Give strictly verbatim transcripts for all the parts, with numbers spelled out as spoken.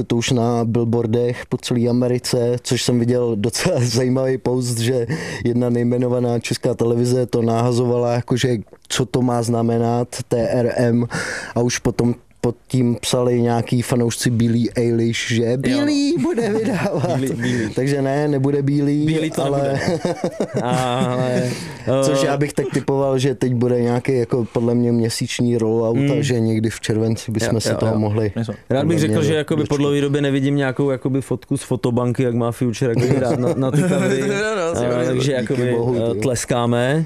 to už na billboardech po celé Americe, což jsem viděl docela zajímavý post, že jedna nejmenovaná česká televize to nahazovala, jakože co to má znamenat, T R M, a už potom pod tím psali nějaký fanoušci Billie Eilish, že Billie bude vydávat. Bílý, bílý. Takže ne, nebude Bílý, bílý to ale... ale... Což já bych tak typoval, že teď bude nějaký jako podle mě měsíční rollout mm. a že někdy v červenci bychom jo, se jo, toho jo. mohli... Rád bych řekl, že jakoby po dlouhé době nevidím nějakou jakoby fotku z fotobanky, jak má Future, jak bych rád na, na ty kavry, takže jakoby tleskáme.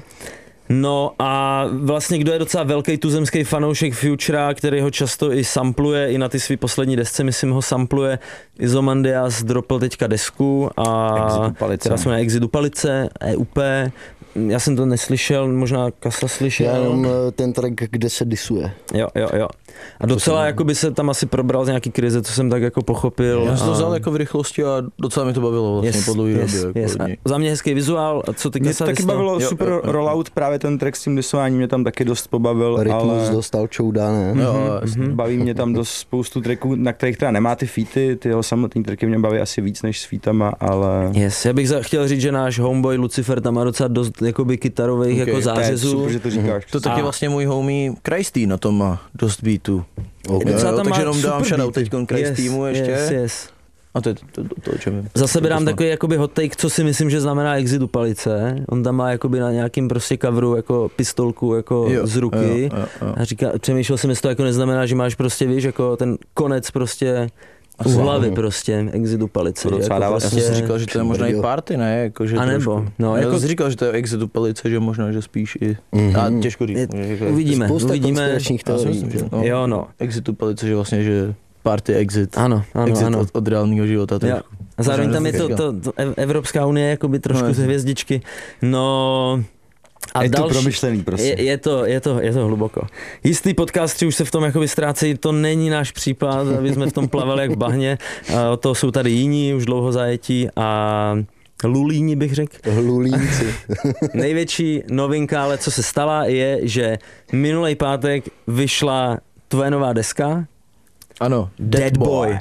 No a vlastně kdo je docela velký tuzemský fanoušek Futura, který ho často i sampluje, i na ty svý poslední desce, myslím, ho sampluje. Izomandias dropl teďka desku a která se jmenuje Exit Upalice, E U P. Já jsem to neslyšel, možná Kasa slyšel. Já jenom ten track, kde se disuje. Jo, jo, jo. A docela jako by se tam asi probral z nějaký krize, co jsem tak jako pochopil. Já jsem to vzal jako v rychlosti a docela mi to bavilo vlastně yes, po dlouhé yes, době. Yes. Jako za mě hezký vizuál. A co ty Mě to taky bavilo, jo, super jo, jo. rollout, právě ten track s tím disováním mě tam taky dost pobavil. Rytmus ale... dostal čouda, ne? Jo, mm-hmm. Baví mě tam dost spoustu tracků, na kterých teda nemá ty featy, ty jeho samotný tracky mě baví asi víc než s featama, ale... Yes, já bych za, chtěl říct, že náš homeboy Lucifer tam má docela dost jakoby kytarových okay, jako zářezů. To je super, že to říkáš. To taky vlastně můj homie Krajstý na tom má dost beatů. Okay. Jo, jo, takže jenom dám shoutout teď Krajstýmu ještě. Yes, yes. A to je to, to, to o čem je. Za sebe dám takový jakoby hot take, co si myslím, že znamená Exit Upalice. On tam má jakoby na nějakým prostě coveru jako pistolku jako jo, z ruky. Jo, jo, jo. A říká, přemýšlel jsem, jestli to jako neznamená, že máš prostě, víš, jako ten konec prostě u hlavy prostě, Exit Upalice. Jako prostě... Já jsem si říkal, že to je možná i party, ne? Jako, že a nebo, trošku... no. Já jako... jsem si říkal, že to je Exit Upalice, že možná, že spíš i... Mm-hmm. A těžko říct. Je... Uvidíme, spousta uvidíme. Teorií, no. Jo, no. Exit Upalice, že vlastně, že party exit. Ano, ano, exit ano. Od, od reálného života. A zároveň tam je to, to, to Evropská unie jakoby trošku no, z hvězdičky. No... A je další, to promyšlený prostě. Je, je, to, je, to, je to hluboko. Jistý podcastři už se v tom jakoby ztrácejí, to není náš případ, aby jsme v tom plavali jak v bahně. A to jsou tady jiní, už dlouho zajetí a lulíni bych řekl. Lulínci. Největší novinka, ale co se stala, je, že minulý pátek vyšla tvoje nová deska. Ano. Dead, Dead Boy. Boy.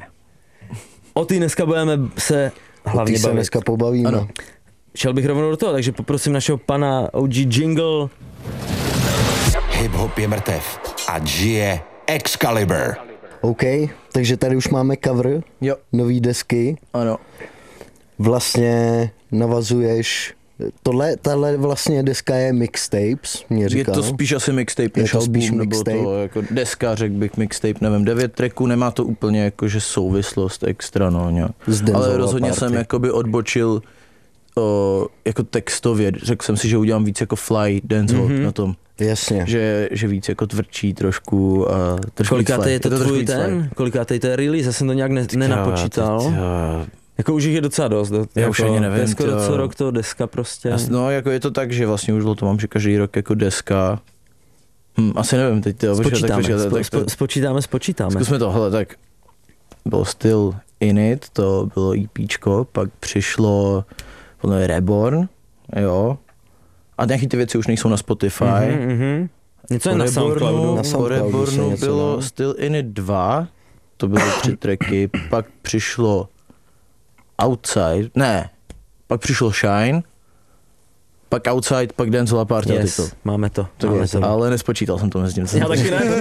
O ty dneska budeme se hlavně o ty se bavit. dneska pobavíme. Ano. Šel bych rovnou do toho, takže poprosím našeho pana O G Jingle. Hip-hop je mrtev a žije Excalibur. OK, takže tady už máme cover jo. nový desky. Ano. Vlastně navazuješ, tohle, tahle vlastně deska je mixtapes, mě říkal. Je to spíš asi mixtape než album, nebo to jako deska, řekl bych mixtape, nevím, devět tracků, nemá to úplně jakože souvislost extra, no nějak. Ale rozhodně party. Jsem jakoby odbočil O, jako textově, řekl jsem si, že udělám víc jako fly dancehall mm-hmm. na tom. Jasně. Že, že víc jako tvrdší trošku a trošku kolikátej je to, to tvůj ten? Kolikátej to je release? Já jsem to nějak ne, nenapočítal. Teď, uh... Jako už jich je docela dost. Do, já jako, už ani nevím. To je skoro co rok to deska prostě. Jas, no jako je to tak, že vlastně už to mám, že každý rok jako deska. Hm, asi nevím, teď to spočítáme, počkat, spo, tak to, spočítáme, spočítáme. Zkusme to, hele, tak byl Still In It, to bylo EPčko, pak přišlo ono je Reborn, jo. A nějaký ty věci už nejsou na Spotify. Mm-hmm, mm-hmm. Něco je na Soundcloudu. Na Soundcloudu po Rebornu bylo Still In It dva, to byly tři tracky, pak přišlo Outside, ne, pak přišlo Shine, pak Outside, pak Dancehall Party. Yes, to. máme to, máme to. Ale nespočítal jsem to mezi tím. Já taky ne.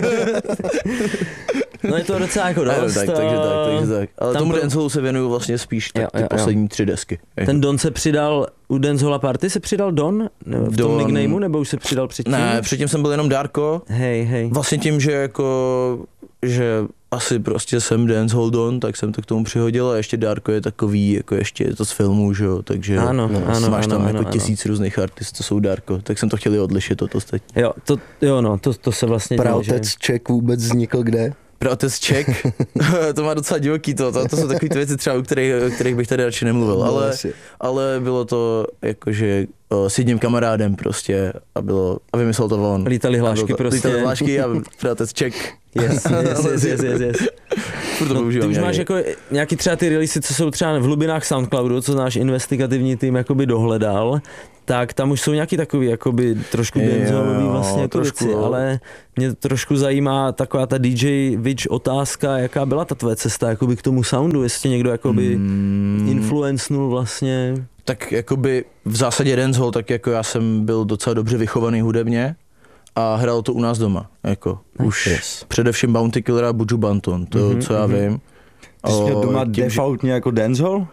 No je to docela jako dost. No, tak, takže tak, takže tak. Ale tomu pro... Dancehallu se věnuju vlastně spíš tak, jo, ty jo, poslední jo. tři desky. Ten Don se přidal, u Dancehall Party se přidal Don? V tom Don... nicknameu, nebo už se přidal předtím? Ne, předtím jsem byl jenom Darko. Hej, hej. Vlastně tím, že jako, že asi prostě jsem Dancehall Don, tak jsem to k tomu přihodil a ještě Darko je takový, jako ještě je to z filmu, že jo, takže ano, no, ano, máš tam ano, jako ano, tisíc ano. různých artistů, co jsou Darko, tak jsem to chtěl odlišit od ostatní. Jo, to, jo no, to, to se vlastně dělá, Praotec Ček vůbec vznikl kde? Praotec Ček, to má docela divoký to, to, to jsou takové ty věci třeba, o kterých, o kterých bych tady radši nemluvil, no, ale, ale bylo to jakože o, s jedním kamarádem prostě a bylo, a vymyslel to on. Lítali hlášky to, prostě. Lítali hlášky a Praotec Ček. Yes, yes, yes, yes, yes, yes. No, ty už máš jako nějaký třeba ty releasy, co jsou třeba v hlubinách Soundcloudu, co náš investigativní tým jakoby dohledal, tak tam už jsou nějaký takový jakoby trošku danceholový vlastně trošku, věci, ale mě trošku zajímá taková ta D J Witch otázka, jaká byla ta tvoje cesta jakoby k tomu soundu, jestli někdo jakoby hmm. influencnul vlastně. Tak jakoby v zásadě dancehall, tak jako já jsem byl docela dobře vychovaný hudebně a hrál to u nás doma, jako nice. Už yes. především Bounty Killer a Buju Banton, to mm-hmm, co já mm-hmm. vím. Ty jsi měl doma tím, defaultně jako dancehall?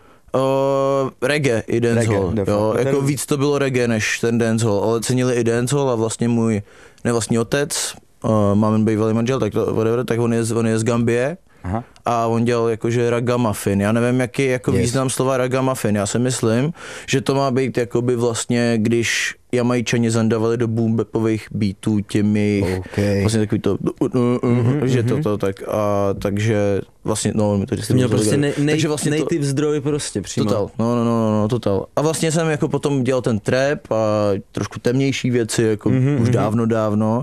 O, reggae i dancehall, reggae, jo, jako ten... víc to bylo reggae než ten dancehall, ale cenili i dancehall a vlastně můj nevlastní otec, uh, mámen bývalý manžel, tak, to, whatever, tak on je, on je z Gambie. Aha. A on dělal jakože ragamuffin. Já nevím, jaký je jako yes. význam slova ragamuffin. Já si myslím, že to má být jakoby vlastně, když Jamajčani zandavali do boom bapových beatů těmi okay. vlastně takový to, mm-hmm, že mm-hmm. toto tak a takže vlastně, no mi to jsi měl prostě ne, ne, vlastně native to, zdroj prostě přímo. Total, no, no, no, no, total. A vlastně jsem jako potom dělal ten trap a trošku temnější věci, jako mm-hmm, už dávno, dávno.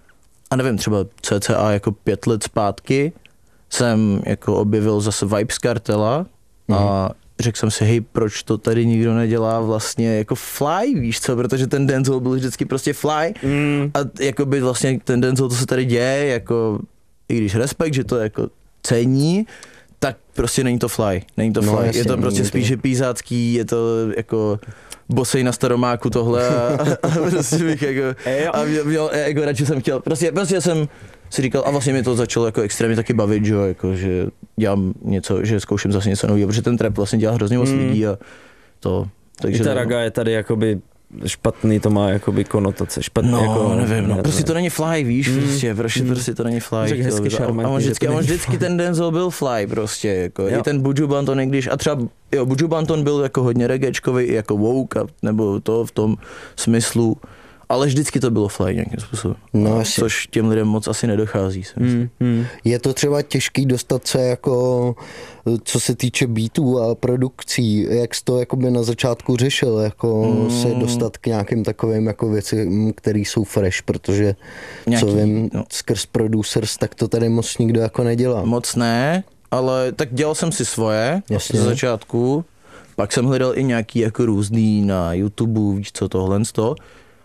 A nevím, třeba cca jako pět let zpátky jsem jako objevil zase Vibes Kartela a řekl jsem si, hej, proč to tady nikdo nedělá vlastně jako fly, víš co, protože ten dancehall byl vždycky prostě fly mm. a jakoby vlastně ten dancehall, to se tady děje, jako i když respekt, že to jako cení, tak prostě není to fly, není to fly, no, jasně, je to prostě spíš to... pízácký, je to jako bosej na Staromáku tohle a, a prostě bych jako, a měl, jako radši jsem chtěl, prostě, prostě jsem si říkal, a vlastně mě to začalo jako extrémně taky bavit, že, jako, že dělám něco, že zkouším zase něco nového, protože ten trap vlastně dělá hrozně moc mm. lidí a to, takže... I ta raga je tady jakoby špatný, to má jakoby konotace, špatný no, jako... nevím, no, prostě to není fly, víš, mm. prostě, prostě, mm. prostě to není fly. Hezky šarmantní, a on vždycky, on vždycky ten dancehall byl fly prostě, jako, jo. I ten Buju Banton, i když, a třeba, jo, Buju Banton byl jako hodně reggaečkový, i jako woke, nebo to v tom smyslu, ale vždycky to bylo fly nějakým způsobem, no, což těm lidem moc asi nedochází. Mm, mm. Je to třeba těžký dostat se jako, co se týče beatů a produkcí, jak jsi to jakoby na začátku řešil, jako mm. se dostat k nějakým takovým jako věcem, které jsou fresh, protože nějaký, co vím, no. skrz producers, tak to tady moc nikdo jako nedělá. Moc ne, ale tak dělal jsem si svoje ze začátku, pak jsem hledal i nějaký jako různý na YouTube, víš co, tohle to.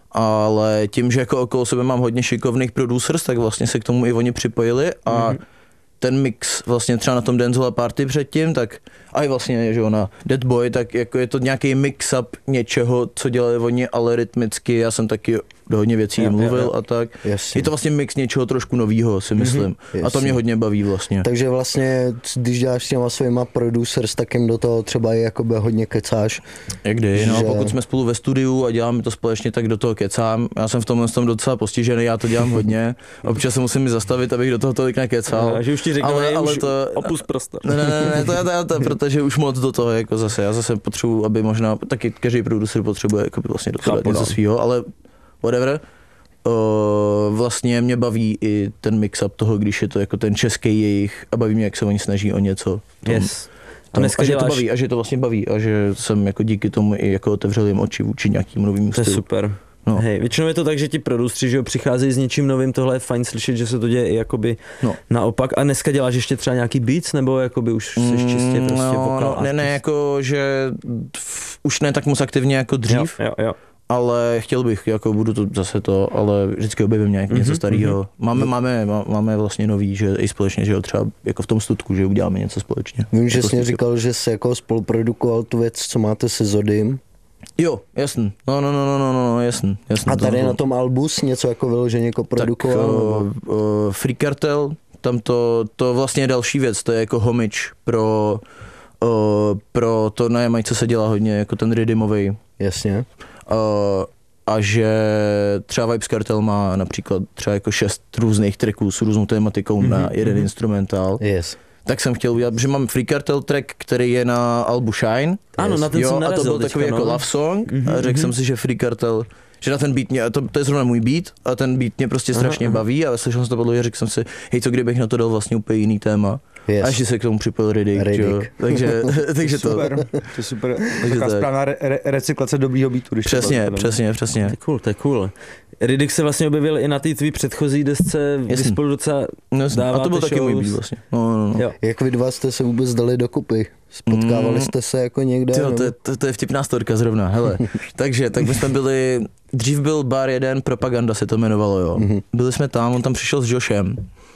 Ale tím, že jako okolo sebe mám hodně šikovných producers, tak vlastně se k tomu i oni připojili a mm-hmm. ten mix vlastně třeba na tom Dancehall Party předtím, tak a i vlastně, že na Dead Boy, tak jako je to nějaký mix-up něčeho, co dělali oni, ale rytmicky, já jsem taky do hodně věcí ja, mluvil ja, ja. a tak. Jasně. Je to vlastně mix něčeho trošku novýho, si myslím. Mm-hmm. A to mě hodně baví vlastně. Takže vlastně, když děláš s těma svýma producers, tak jim do toho třeba i jakoby hodně kecáš. Někdy, že... no pokud jsme spolu ve studiu a děláme to společně, tak do toho kecám. Já jsem v tomhle tom docela postižený, já to dělám hodně. Občas se musím zastavit, abych do toho tolik nekecal. No, že už ti řeknu, ale, ale to opust prostor. Ne, ne, ne, ne to, to, to, to, protože už moc do toho jako zase. Já zase potřebuji, aby možná, taky každý producer potřebuje jako vlastně do toho něco svýho, ale whatever. Uh, vlastně mě baví i ten mix-up toho, když je to jako ten český jejich a baví mě, jak se oni snaží o něco. Tom, yes. tom, a, a že to baví, a že to vlastně baví a že jsem jako díky tomu i jako otevřel jim oči vůči nějakým novým stylu. To je super. No. Hej, většinou je to tak, že ti producři, že jo, přicházejí s něčím novým, tohle je fajn slyšet, že se to děje i jakoby no. naopak. A dneska děláš ještě třeba nějaký beats, nebo jakoby už jsi čistě prostě no, vokal? No, ne, ne, jako, že f, už ne tak moc aktivně jako dřív. Jo, jo, jo. Ale chtěl bych, jako budu to zase to, ale vždycky objevím nějak něco mm-hmm, starého. Mm-hmm. Máme, máme, máme vlastně nový, že i společně, že jo, třeba jako v tom studku, že uděláme něco společně. Vím, že jsi mě říkal, že jsi jako spoluprodukoval tu věc, co máte se Zodym. Jo, jasný. No, no, no, no, no, no, jasný, jasný. A tady to na tom albu něco jako vyloženě jako produkoval? Tak uh, uh, Free Cartel, tam to, to vlastně je další věc, to je jako homage pro, uh, pro to na Jamajce se dělá hodně, jako ten rhythmovej. Jasně. Uh, a že třeba Vibes Kartel má například třeba jako šest různých tracků s různou tématikou mm-hmm, na jeden mm-hmm. instrumentál. Yes. Tak jsem chtěl udělat, že mám Free Cartel track, který je na albu Shine. Ano, yes. na ten jo, jsem narazil a to byl takový teďka, jako no. love song mm-hmm, a řekl mm-hmm. jsem si, že Free Cartel, že na ten beat mě, to, to je zrovna můj beat a ten beat mě prostě strašně aha, baví a slyšel jsem to podle a řekl jsem si, hej, co kdybych na to dal vlastně úplně jiný téma. yes. A ještě se k tomu připojil Riddick, Riddick. takže, takže to... Super, to je super, taková správná re- re- recyklace dobrýho beatu. Když přesně, to přesně, přesně. To je cool, to je cool. Riddick se vlastně objevil i na té tvý předchozí desce, vy spolu docela dáváte. A to byl shows. taky můj beat vlastně. No, no, no. Jak vy dva jste se vůbec dali dokupy? Spotkávali mm. jste se jako někde? Tyjo, to, je, to, to je vtipná storka zrovna, hele. Takže, tak my jsme byli, dřív byl bar jeden, Propaganda se to jmenovalo, jo. Mm-hmm. Byli jsme tam, on tam přišel s Joshem,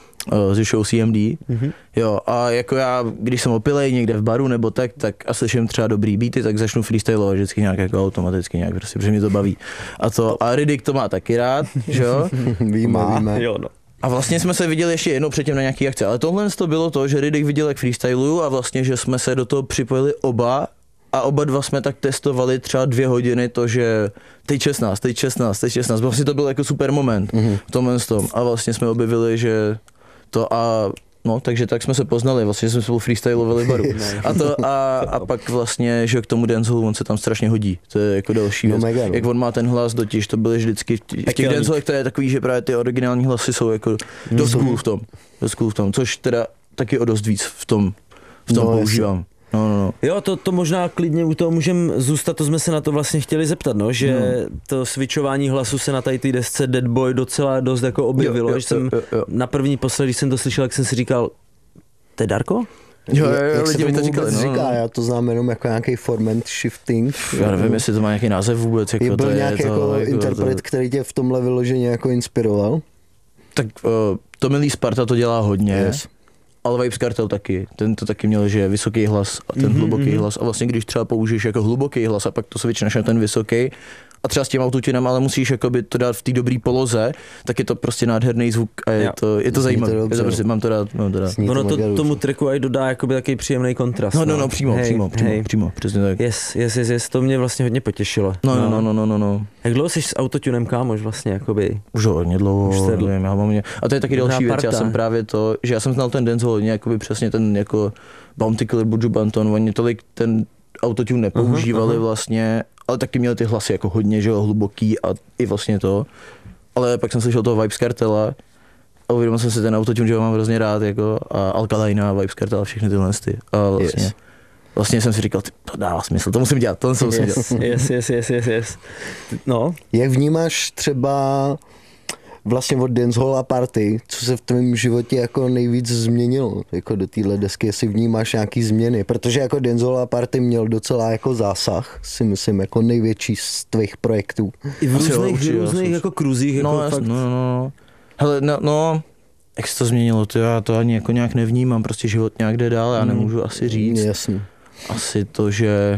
z show C M D, mm-hmm. jo, a jako já, když jsem opilej někde v baru nebo tak, tak a slyším třeba dobrý beaty, tak začnu freestylovat vždycky nějak jako automaticky nějak, prostě, protože mě to baví. A to, a Riddick to má taky rád, že jo? Víme, víme. Jo, no. A vlastně jsme se viděli ještě jednou předtím na nějaký akci, ale tohle to bylo to, že Riddick viděl jak freestyluju a vlastně, že jsme se do toho připojili oba a oba dva jsme tak testovali třeba dvě hodiny to, že teď šestnáct, teď šestnáct, teď šestnáct, vlastně to byl jako super moment mm-hmm. v tomhle tom a vlastně jsme objevili, že to a no, takže tak jsme se poznali, vlastně jsme spolu freestylovali v baru. A to a, a pak vlastně, že k tomu dancehallu on se tam strašně hodí, to je jako další věc. No mega, no. Jak on má ten hlas, totiž to byly vždycky, v těch dancehallech to je takový, že právě ty originální hlasy jsou jako dost cool v tom, dost cool v tom, což teda taky o dost víc v tom, v tom no, používám. Jasný. No, no, no. Jo, to, to možná klidně u toho můžeme zůstat, to jsme se na to vlastně chtěli zeptat, no, že no. to switchování hlasu se na tady té desce Dead Boy docela dost jako objevilo, jo, jo, že jsem jo, jo. na první posled, když jsem to slyšel, jak jsem si říkal, to je Darko? Jo, jo, jo, jak lidi mi to říkali, no, říká, já to znám jenom jako nějaký formant shifting. Já nevím, jestli to má nějaký název vůbec. Jako je byl to nějaký je, jako to, interpret, to... který tě v tomhle vyloženě jako inspiroval? Tak uh, Tommy Lee Sparta to dělá hodně. Yes. Ale Vibes Kartel taky, ten to taky měl, že je vysoký hlas a ten mm-hmm, hluboký mm-hmm. hlas a vlastně když třeba použiješ jako hluboký hlas a pak to switchneš na ten vysoký a třeba s tím autotunem, ale musíš jakoby to dát v té dobré poloze, tak je to prostě nádherný zvuk a je to, je to zajímavé, je to prostě, mám to rád, mám to rád. Ono to tomu tracku aj dodá jakoby takový příjemný kontrast. No, no, no, přímo, hej, přímo, přímo, hej. přímo, přesně tak. Yes, yes, yes, yes, to mě vlastně hodně potěšilo. No, no, no, no, no, no, no. Jak dlouho jsi s autotunem kámoš vlastně, jakoby? Už hodně dlouho, nevím, já mám mě. A to je taky další věc, já jsem právě to, že já jsem znal ten dancehall hodně, jakoby přesně ten jako Bounty Killer, Buju Banton, oni tolik ten autotune nepoužívali uh-huh, uh-huh. vlastně, ale taky měli ty hlasy jako hodně, že jo, hluboký a i vlastně to. Ale pak jsem slyšel toho Vibes Kartela a uvědomil jsem si ten autotune, že ho mám hrozně rád, jako a Alkaline, Vibes Kartel a všechny tyhle ty. A vlastně, yes. vlastně jsem si říkal, to dává smysl, to musím dělat, to musím yes, dělat. Yes, yes, yes, yes, yes. No. Jak vnímáš třeba vlastně od dancehall a party, co se v tvém životě jako nejvíc změnilo jako do téhle desky, jestli vnímáš nějaký změny, protože jako dancehall a party měl docela jako zásah, si myslím, jako největší z tvých projektů. I v různých, jo, různých jako kruzích, jako no, fakt. No, no, hele, no, no, jak se to změnilo, to já to ani jako nějak nevnímám, prostě život nějak jde dál, já nemůžu mm. asi říct. Jasně. Asi to, že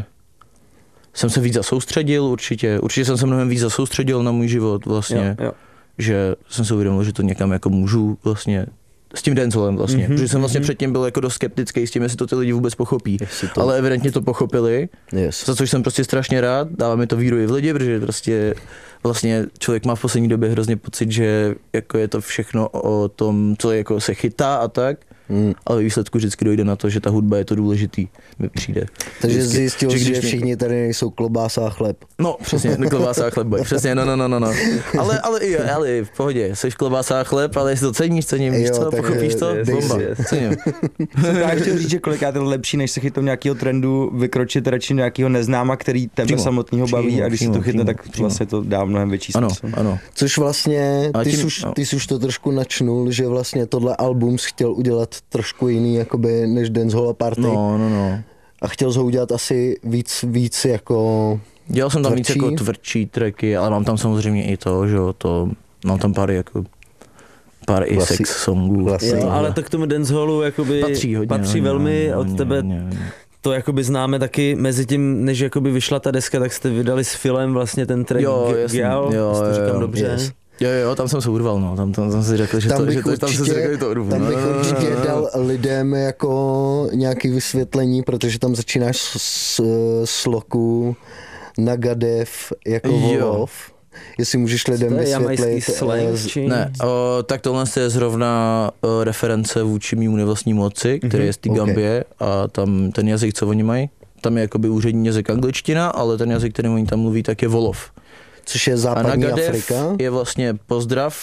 jsem se víc zasoustředil určitě, určitě jsem se mnohem víc zasoustředil na můj život vlastně. Jo, jo. Že jsem si uvědomil, že to někam jako můžu vlastně s tím dancehallem vlastně, mm-hmm, protože jsem vlastně mm-hmm. předtím byl jako dost skeptický s tím, jestli to ty lidi vůbec pochopí, to... ale evidentně to pochopili, yes. za což jsem prostě strašně rád, dává mi to víru i v lidi, protože prostě vlastně člověk má v poslední době hrozně pocit, že jako je to všechno o tom, co jako se chytá a tak, Hmm. ale výsledku vždycky dojde na to, že ta hudba je to důležitý, mi přijde. Takže vždycky, zjistil že, že všichni tady nejsou klobása a chleb. No, přesně, klobása a chleb, boj. Přesně, no, no, no, no, no. Ale, ale, i, ale i v pohodě, jsi klobása a chleb, ale jestli to ceníš, cením, víš co, pochopíš to, bomba, cením. Já ještě říct, že kolikrát je lepší, než se chytou nějakého trendu, vykročit radši nějakého neznáma, který tebe samotného baví a když si to chytne, tak přímo. Vlastně to dá mnohem větší smysl. Ano, ano. Což vlastně, ty jsi už, ty jsi už to trošku načnul, že vlastně tohle album jsi chtěl udělat trošku jiný, jakoby, než dancehall a party. No, no, no. A chtěl jsi ho udělat asi víc, víc jako dělal jsem tam tvrdší. víc jako tvrdší tracky, ale mám tam samozřejmě i to, že jo, to, mám tam pár jako pár i Klasi- sex songů. Jo, ale tak k tomu dancehallu jakoby patří, hodně, patří hodně, velmi hodně, od tebe. Hodně, hodně. To jakoby známe taky mezi tím, než jakoby vyšla ta deska, tak jste vydali s Filem vlastně ten track jo, jasný, Gial, jo, to říkám jo, dobře. Yes. Jo, jo, tam jsem se urval, no, tam, tam, tam si řekl, že tam to, že určitě, to, tam si řekl, že to urvu. Tam bych no, určitě no, no, dal lidem jako nějaké vysvětlení, protože tam začínáš s, s, s Loku, Nagadev, jako Volov. Jestli můžeš lidem vysvětlit. Slang, ne, o, tak tohle je zrovna o, reference vůči mému nevlastnímu otci, který mm-hmm, je z té okay. Gambie a tam ten jazyk, co oni mají, tam je jakoby úřední jazyk angličtina, ale ten jazyk, který oni tam mluví, tak je Volov. Což je západní a Nagadev Afrika. Je vlastně pozdrav,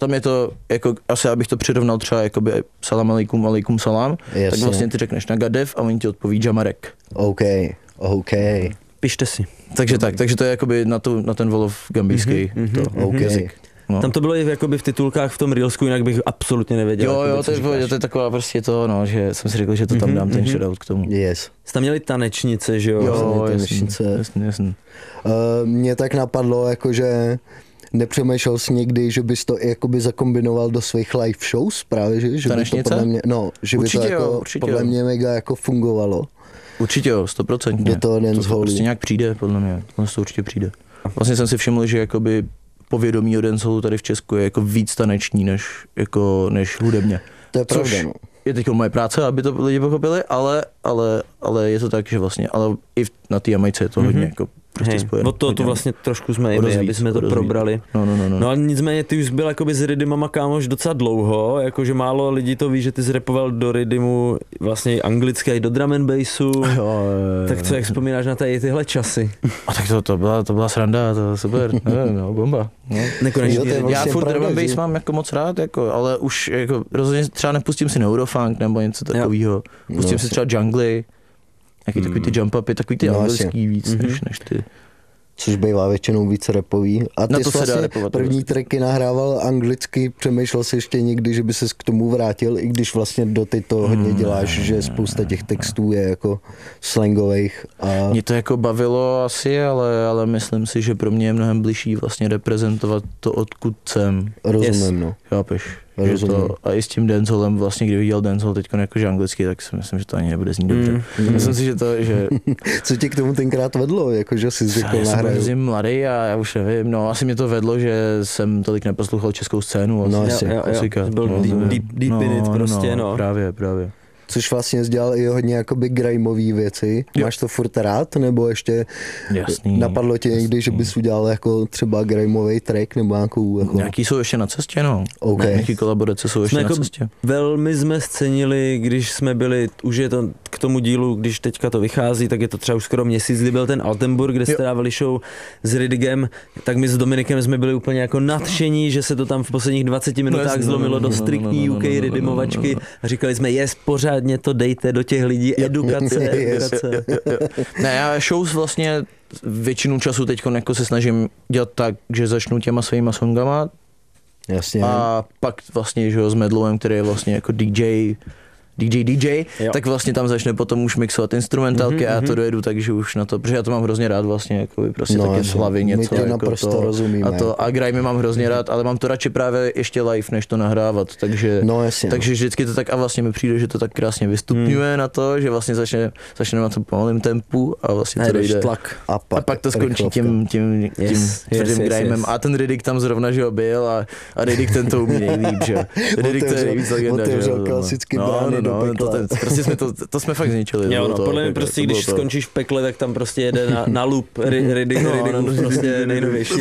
tam je to, jako, asi abych to přirovnal třeba jakoby salam alejkum, alejkum salam, jasně. Tak vlastně ty řekneš Nagadev a oni ti odpoví Jamarek. OK, OK. Pište si. Takže tak, takže to je jakoby na, tu, na ten volov gambijský mm-hmm, to, mm-hmm. OK. jazyk. No. Tam to bylo i jakoby v titulkách v tom Reelsku, jinak bych absolutně nevěděl. Jo, jo, to je, to je taková prostě to, no, že jsem si řekl, že to tam dám mm-hmm. ten shoutout k tomu. Yes. Jste tam měli tanečnice, že jo? Jo, tanečnice. jasný, jasný, jasný. Uh, mě tak napadlo, jakože nepřemýšlel jsi někdy, že bys to jakoby zakombinoval do svých live shows právě, že, že by to podle mě, no, že určitě by to jako, jo, podle jo. mě mega jako fungovalo. Určitě jo, stoprocentně. Do toho dancehallu. To prostě nějak přijde, podle mě, to určitě přijde. Vlastně jsem si všiml, že jakoby povědomí o dancehallu tady v Česku je jako víc taneční než, jako, než hudebně. To je pravda, Což no. je teď moje práce, aby to lidi pochopili, ale, ale, ale je to tak, že vlastně, ale i na té Jamajce je to mm-hmm. hodně jako prostě spojené. Od toho tu vlastně trošku jsme i my, aby jsme to rozvíc. probrali. No, no, no, no. no ale nicméně ty už byl jakoby s Ridimama kámoš docela dlouho, jakože málo lidí to ví, že ty zrapoval do Ridimu vlastně anglicky i do drum and bassu. Jo, jo, jo, tak co, jak vzpomínáš na tady tyhle časy? A tak to, to, byla, to byla sranda, to byla super, nevím, no, bomba. No. Nekonečně. Jo, já furt drum and bass mám jako moc rád, jako, ale už jako, rozhodně třeba nepustím si neurofunk nebo něco takového. Pustím no, si třeba jungly, jaký mm. takový ty jump upy, takový ty no, anglický víc mm-hmm. než, než ty. Což bývá většinou víc rapový. A ty jsi vlastně první tracky nahrával anglicky, přemýšlel jsi ještě někdy, že by ses k tomu vrátil, i když vlastně do ty to hodně děláš, že spousta těch textů je jako slangových. A... Mě to jako bavilo asi, ale, ale myslím si, že pro mě je mnohem bližší vlastně reprezentovat to, odkud jsem. Rozumím, yes. no. Chápeš? Že to, a i s tím dancehallem, vlastně kdybych dělal dancehall teď jakože anglicky, tak si myslím, že to ani nebude znít dobře. Mm, mm. Myslím si, že to, že... Co tě k tomu tenkrát vedlo, jakože jsi řekl nahraju? Já nahraju. jsem mladý a já už nevím, no asi mě to vedlo, že jsem tolik neposlouchal českou scénu. No asi. Jo, jo, jo. Byl no, deep, deep, deep no, in it prostě, no. no. Právě, právě. Což vlastně dělal i hodně jakoby grimeový věci. Jo. Máš to furt rád, nebo ještě jasný, napadlo tě někdy, že bys udělal jako třeba grimeový track nebo nějakou... Jako... Nějaký jsou ještě na cestě, no. Okay. Nějaký kolaborace jsou ještě jsme na jako cestě. Velmi jsme scenili, když jsme byli, už je to k tomu dílu, když teďka to vychází, tak je to třeba už skoro měsíc, kdy byl ten Altenburg, kde jste dávali show s Ridigem, tak my s Dominikem jsme byli úplně jako nadšení, že se to tam v posledních dvaceti minutách no, zlomilo no, do striktní no, no, no, U K no, no, Ridimovečky a říkali jsme, jest, pořádně to dejte do těch lidí, edukace, edukace. Ne, já shows vlastně většinu času teď jako se snažím dělat tak, že začnu těma svýma songama. Jasně. A pak vlastně, že jo, s Medlowem, který je vlastně jako D J, D J, D J, jo. Tak vlastně tam začne potom už mixovat instrumentálky mm-hmm, a já to dojedu, takže už na to, protože já to mám hrozně rád vlastně, jako prostě no, taky z hlavy něco. My to jako naprosto to, rozumíme. A to a grimy mám hrozně rád, ale mám to radši právě ještě live, než to nahrávat, takže, no, jasně, takže no. vždycky to tak a vlastně mi přijde, že to tak krásně vystupňuje hmm. na to, že vlastně začne, začne na tom pomalým tempu a vlastně to dojde. Tlak. A, pak, a pak to skončí tím, tím, tím yes, tvrdým yes, grimem yes. A ten Riddick tam zrovna, že ho byl a, a Riddick ten to umí nejlíp, že Riddick to je nejvíc legenda, že jo. Klasicky brány do pekla. Prostě jsme to, to jsme fakt zničili. Jo, no, podle mě prostě, když to... skončíš v pekle, tak tam prostě jede na, na loop Riddick, no, Riddick no, prostě nejnovější.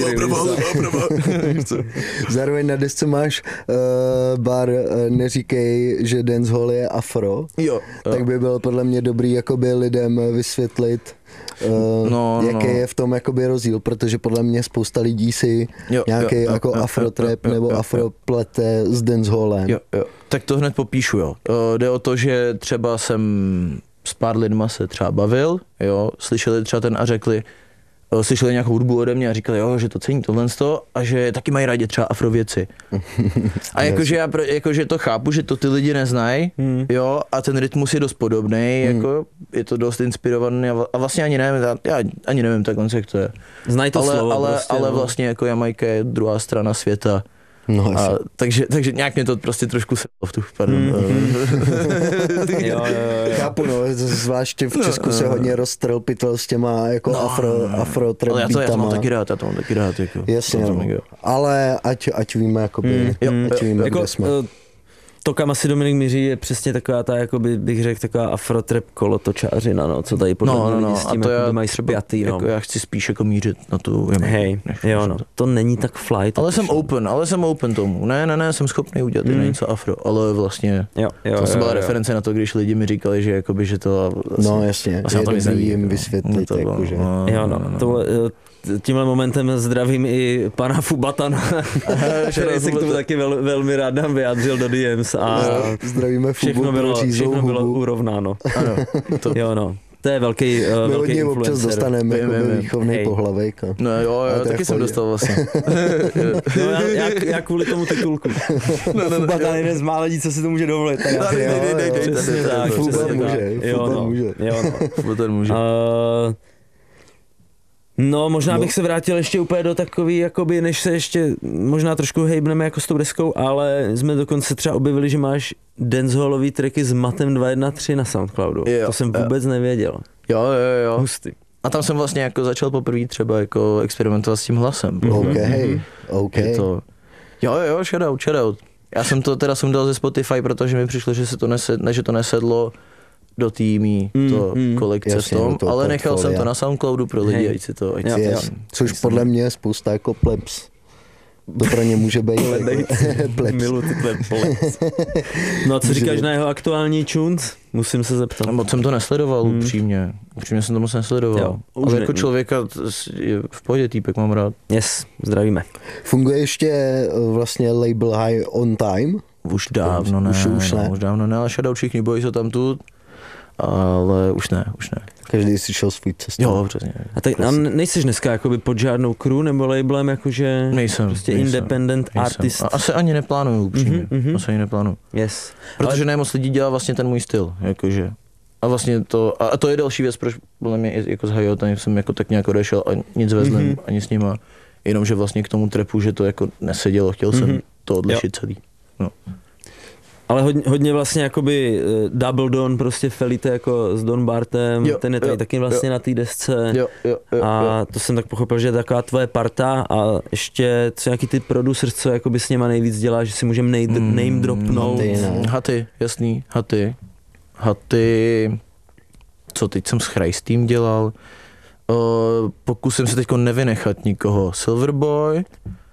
Zároveň na desce máš uh, bar uh, Neříkej, že dancehall je afro. Jo. Tak by bylo podle mě dobrý jakoby lidem vysvětlit, Uh, no, jaký no. je v tom jakoby rozdíl, protože podle mě spousta lidí si jo, nějaký jo, jako jo, afrotrap jo, jo, nebo jo, afroplete s dancehallem. Jo, jo. Tak to hned popíšu, jo. Uh, jde o to, že třeba jsem s pár lidma se třeba bavil, jo, slyšeli třeba ten a řekli, uh, slyšeli nějakou hudbu ode mě a říkali, jo, že to cení tohle a že taky mají rádi třeba afrověci. A jakože já jakože to chápu, že to ty lidi neznají, hmm. jo, a ten rytmus je dost podobný, hmm. jako je to dost inspirovaný a vlastně ani nevím, já ani nevím tak jak to je. Znají to ale, slovo ale, prostě, ale no. vlastně jako Jamajka je druhá strana světa. No, a, takže, takže nějak mě to prostě trošku se v tu, pardon. Mm. jo, jo, jo. Chápu, no, zvláště v Česku no, se hodně roztrlpitel s těma jako no, afro, afro trap ale já to, beatama. já to mám taky rád, já to mám taky rád. Jako, jasně, no. Ale ať, ať víme, jakoby, mm. jo, ať víme, jako, kde jsme. to, kam asi Dominik míří, je přesně taková ta, jakoby bych řekl, taková afrotrap kolotočářina, no, co tady podle no, mě no, lidi s tím jako mají spjatý, no. Jako já chci spíš jako mířit na tu Yamahu. Hej, jo, no, to není tak fly. Ale jsem open, ale jsem open tomu. Ne, ne, ne, jsem schopný udělat mm. něco afro, ale vlastně jo, jo, to jo, byla jo, reference jo. na to, když lidi mi říkali, že jakoby, že to vlastně, no jasně, vlastně je to dobrý jim no. vysvětlit, to jako, že. No, jo, no, no, tohle, tímhle momentem zdravím i pana Fubatana, který se k tomu taky vel, velmi rád nám vyjádřil do D Ms a zdravíme všechno bylo, všechno bylo urovnáno. Ano, to. Jo, no. To je velký, uh, my velký influencer. občas dostaneme jako výchovný Hej. pohlavek. A... No jo, jo, taky jsem dostal vlastně. no, já, já, já kvůli tomu titulku. no, no, Fubatán je jeden z mála lidí, co si to může dovolit. Přesně tak. Fubatán může. Jo, může. Jo, no. Fubatán může. Uh, No, možná no. bych se vrátil ještě úplně do takový, jakoby, než se ještě možná trošku hejbneme jako s tou deskou, ale jsme dokonce třeba objevili, že máš dancehallový tracky s Matem dva jedna tři na Soundcloudu. Jo, to jsem vůbec jo. nevěděl. Jo, jo, jo. Hustý. A tam jsem vlastně jako začal poprvé třeba jako experimentovat s tím hlasem. OK, mm-hmm. OK. To... Jo, jo, shoutout, shoutout. Já jsem to teda jsem dal ze Spotify, protože mi přišlo, že se to nesed, ne, že to nesedlo do týmí to mm, kolekce jasně, s tom, to ale nechal jsem to na Soundcloudu pro lidi, ať si to... Ať yes. si yes. Což podle mě je spousta jako plebs. To pro ně může být plebs. Milu ty plebs. No a co říkáš na jeho aktuální tunes? Musím se zeptat. No, moc jsem to nesledoval, hmm. upřímně. Upřímně jsem to moc nesledoval. Jo, ale jako člověka je v pohodě, týpek mám rád. Yes, zdravíme. Funguje ještě vlastně label High on Time? Už dávno ne, už, už ne. No, už dávno ne, ale shoutout všichni bojí se tam tu. Ale už ne, už ne. Každý si šel svůj cestu. Jo, přesně. A, tak, a nejsiš dneska jakoby pod žádnou crew nebo labelem, jakože nejsem, prostě nejsem, independent nejsem. artist? A asi ani neplánuju upřímně, mm-hmm. asi ani neplánuju. Yes. Protože ale... ne moc lidí dělá vlastně ten můj styl, jakože. A vlastně to, a to je další věc, proč podle mě jako z Hayota jsem jako tak nějak odešel a nic vezlem mm-hmm. ani s nima. Jenomže vlastně k tomu trapu, že to jako nesedělo, chtěl jsem mm-hmm. to odlišit celý. No. Ale hodně, hodně vlastně jakoby uh, Double Don, prostě Felite jako s Don Bartem, jo, ten je tady jo, taky vlastně jo. na té desce jo, jo, jo, a jo. to jsem tak pochopil, že je taková tvoje parta a ještě co nějaký ty producers, co jakoby s něma nejvíc dělá, že si můžeme name, mm, name dropnout. Haty, no. Haty, jasný, Haty, Haty, co teď jsem s Christým dělal, uh, pokusím se teďko nevynechat nikoho, Silverboy,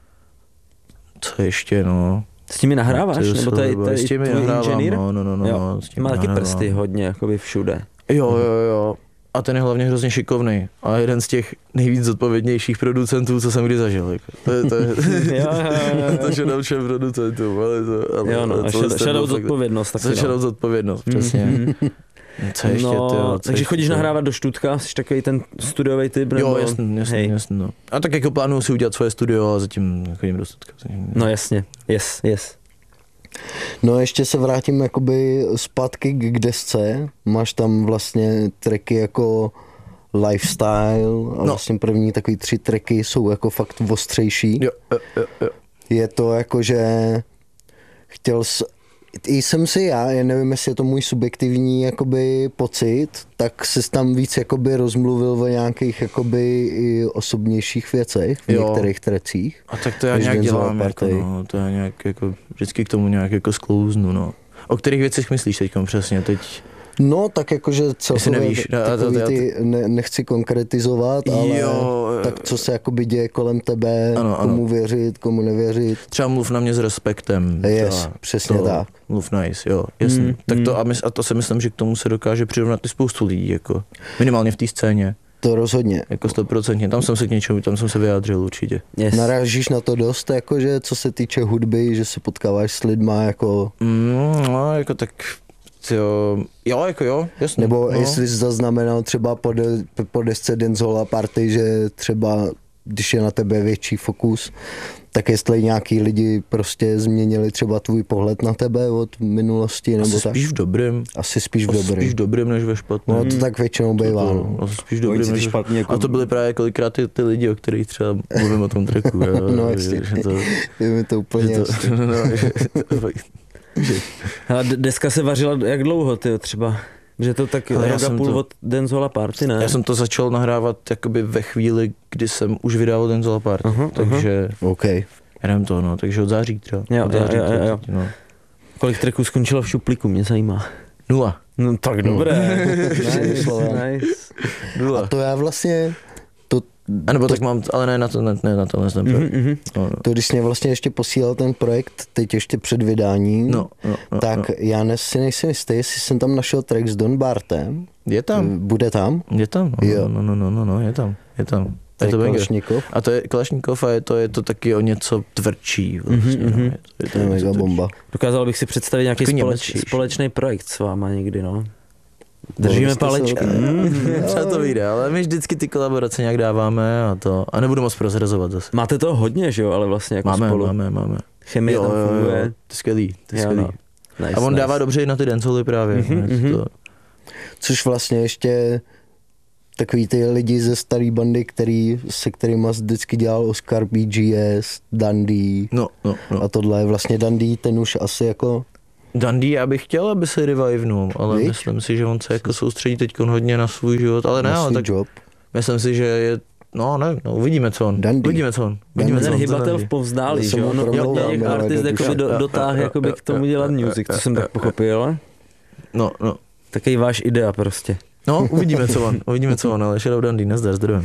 co ještě no. S tím nahráváš? No, nebo to je, to je s tím nahrávám, no, no, no, no, jo. s tím má taky nahrávám. prsty hodně, jakoby všude. Jo, jo, jo. A ten je hlavně hrozně šikovný. A jeden z těch nejvíc zodpovědnějších producentů, co jsem kdy zažil. Jako. To je to, je, jo, jo, jo. to shoutout všem producentům, ale to... Ale, jo, no, a shoutout zodpovědnost. To shoutout zodpovědnost, přesně. Mm-hmm. Co ještě, no, tyjo, takže ještě, chodíš tyjo. nahrávat do Štútka, jsi takový ten studiový typ? Nebo... Jo, jasný, jasný, jasný, no. A tak jako plánuju si udělat svoje studio a zatím chodím do Štútka. No jasně, yes, yes. No ještě se vrátím jakoby zpátky k desce. Máš tam vlastně tracky jako Lifestyle a no. vlastně první takový tři tracky jsou jako fakt ostřejší. Jo, jo, jo, jo. Je to jako, že chtěl s... I jsem si já, já nevím, jestli je to můj subjektivní jakoby pocit, tak jsi tam víc jakoby rozmluvil o nějakých jakoby i osobnějších věcech v jo. některých trecích. A tak to já nějak dělám, jako, no, to já nějak jako vždycky k tomu nějak jako sklouznu, no. O kterých věcech myslíš teďkom přesně teď? No, tak jakože celkově nevíš, takový to, to, ty, ne, nechci konkretizovat, ale jo, tak co se jakoby děje kolem tebe, ano, komu ano. věřit, komu nevěřit. Třeba mluv na mě s respektem. Yes, třeba, přesně to, tak. Mluv nice, jo, jasný. Mm, tak to, mm. a, my, a to si myslím, že k tomu se dokáže přirovnat i spoustu lidí, jako minimálně v té scéně. To rozhodně. Jako stoprocentně, tam jsem se k něčemu, tam jsem se vyjádřil určitě. Yes. Narážíš na to dost, jakože co se týče hudby, že se potkáváš s lidma jako... Mm, no, jako tak... Jo, jo, jako jo, jasně. Nebo no. jestli jsi zaznamenal třeba po, de, po desce Dancehall Party, že třeba když je na tebe větší fokus, tak jestli nějaký lidi prostě změnili třeba tvůj pohled na tebe od minulosti, nebo asi tak? spíš v dobrém. Asi spíš v dobrém. Asi spíš v dobrém, než ve špatném. No to tak většinou bývá. To, to, no. asi spíš dobrým, než špatný. Jako... A to byly právě kolikrát ty, ty lidi, o kterých třeba mluvím o tom tracku. Jo, no jasně, to, je mi to úplně to, jasný. no, no, a deska se vařila jak dlouho, tyjo, třeba? Že to tak rok a půl to, od Dancehall Party, ne? Já jsem to začal nahrávat jakoby ve chvíli, kdy jsem už vydával Dancehall Party, uh-huh, takže... Uh-huh. Okay. Já nevím to, no, takže od září třeba. Jo, od září jo, jo, jo. No. Kolik tracků skončilo v šuplíku, mě zajímá. Nula. No tak dobré. nice, nice. Nula. A to já vlastně... To, a nebo to, tak mám, ale ne na to, ne, ne na to, ne ten projekt. Mm-hmm. No, no. To, když mě vlastně ještě posílal ten projekt, teď ještě před vydáním, no, no, no, tak no. já ne, si nejsem jistý, jestli jsem tam našel track s Don Bartem. Je tam. Bude tam? Je tam, no, jo. no, no, no, no, no, je tam, je tam. To je to Kalašnikov. A to je Kalašnikov a je to, je to taky o něco tvrdší. Vlastně, mm-hmm. no, je to, je to, to je mega bomba. Dokázal bych si představit nějaký společ, společný projekt s váma někdy, no. Držíme palečky. Třeba to vyjde, ale my vždycky ty kolaborace nějak dáváme a to. A nebudu moc prozrazovat zase. Máte toho hodně, že jo, ale vlastně jako máme, spolu. Máme, máme. Chemie jo, tam funguje. Jo, jo. To je skvělý, to je skvělý. No. Nice, a on nice. dává dobře i na ty danceholy právě. Mm-hmm, mm-hmm. To. Což vlastně ještě takový ty lidi ze starý bandy, který, se kterýma vždycky dělal Oscar, B G S, Dundee no, no, no. a tohle. Vlastně Dundee, ten už asi jako... Dundee, já bych chtěl, aby se revivenul, ale Víč? myslím si, že on se jako soustředí teď hodně na svůj život, ale ne, ale tak job. Myslím si, že je, no ne, no uvidíme co on, Dundee. uvidíme co on. Uvidíme, ten co on, hybatel v povzdálí, že jo, no, těch artist jakoby do, dotáhl jakoby k tomu dělat music, co jsem tak pochopil. No, no. Takový váš idea prostě. No, uvidíme co on, uvidíme co on, ale Shadow Dundee, nazdar, zdravím.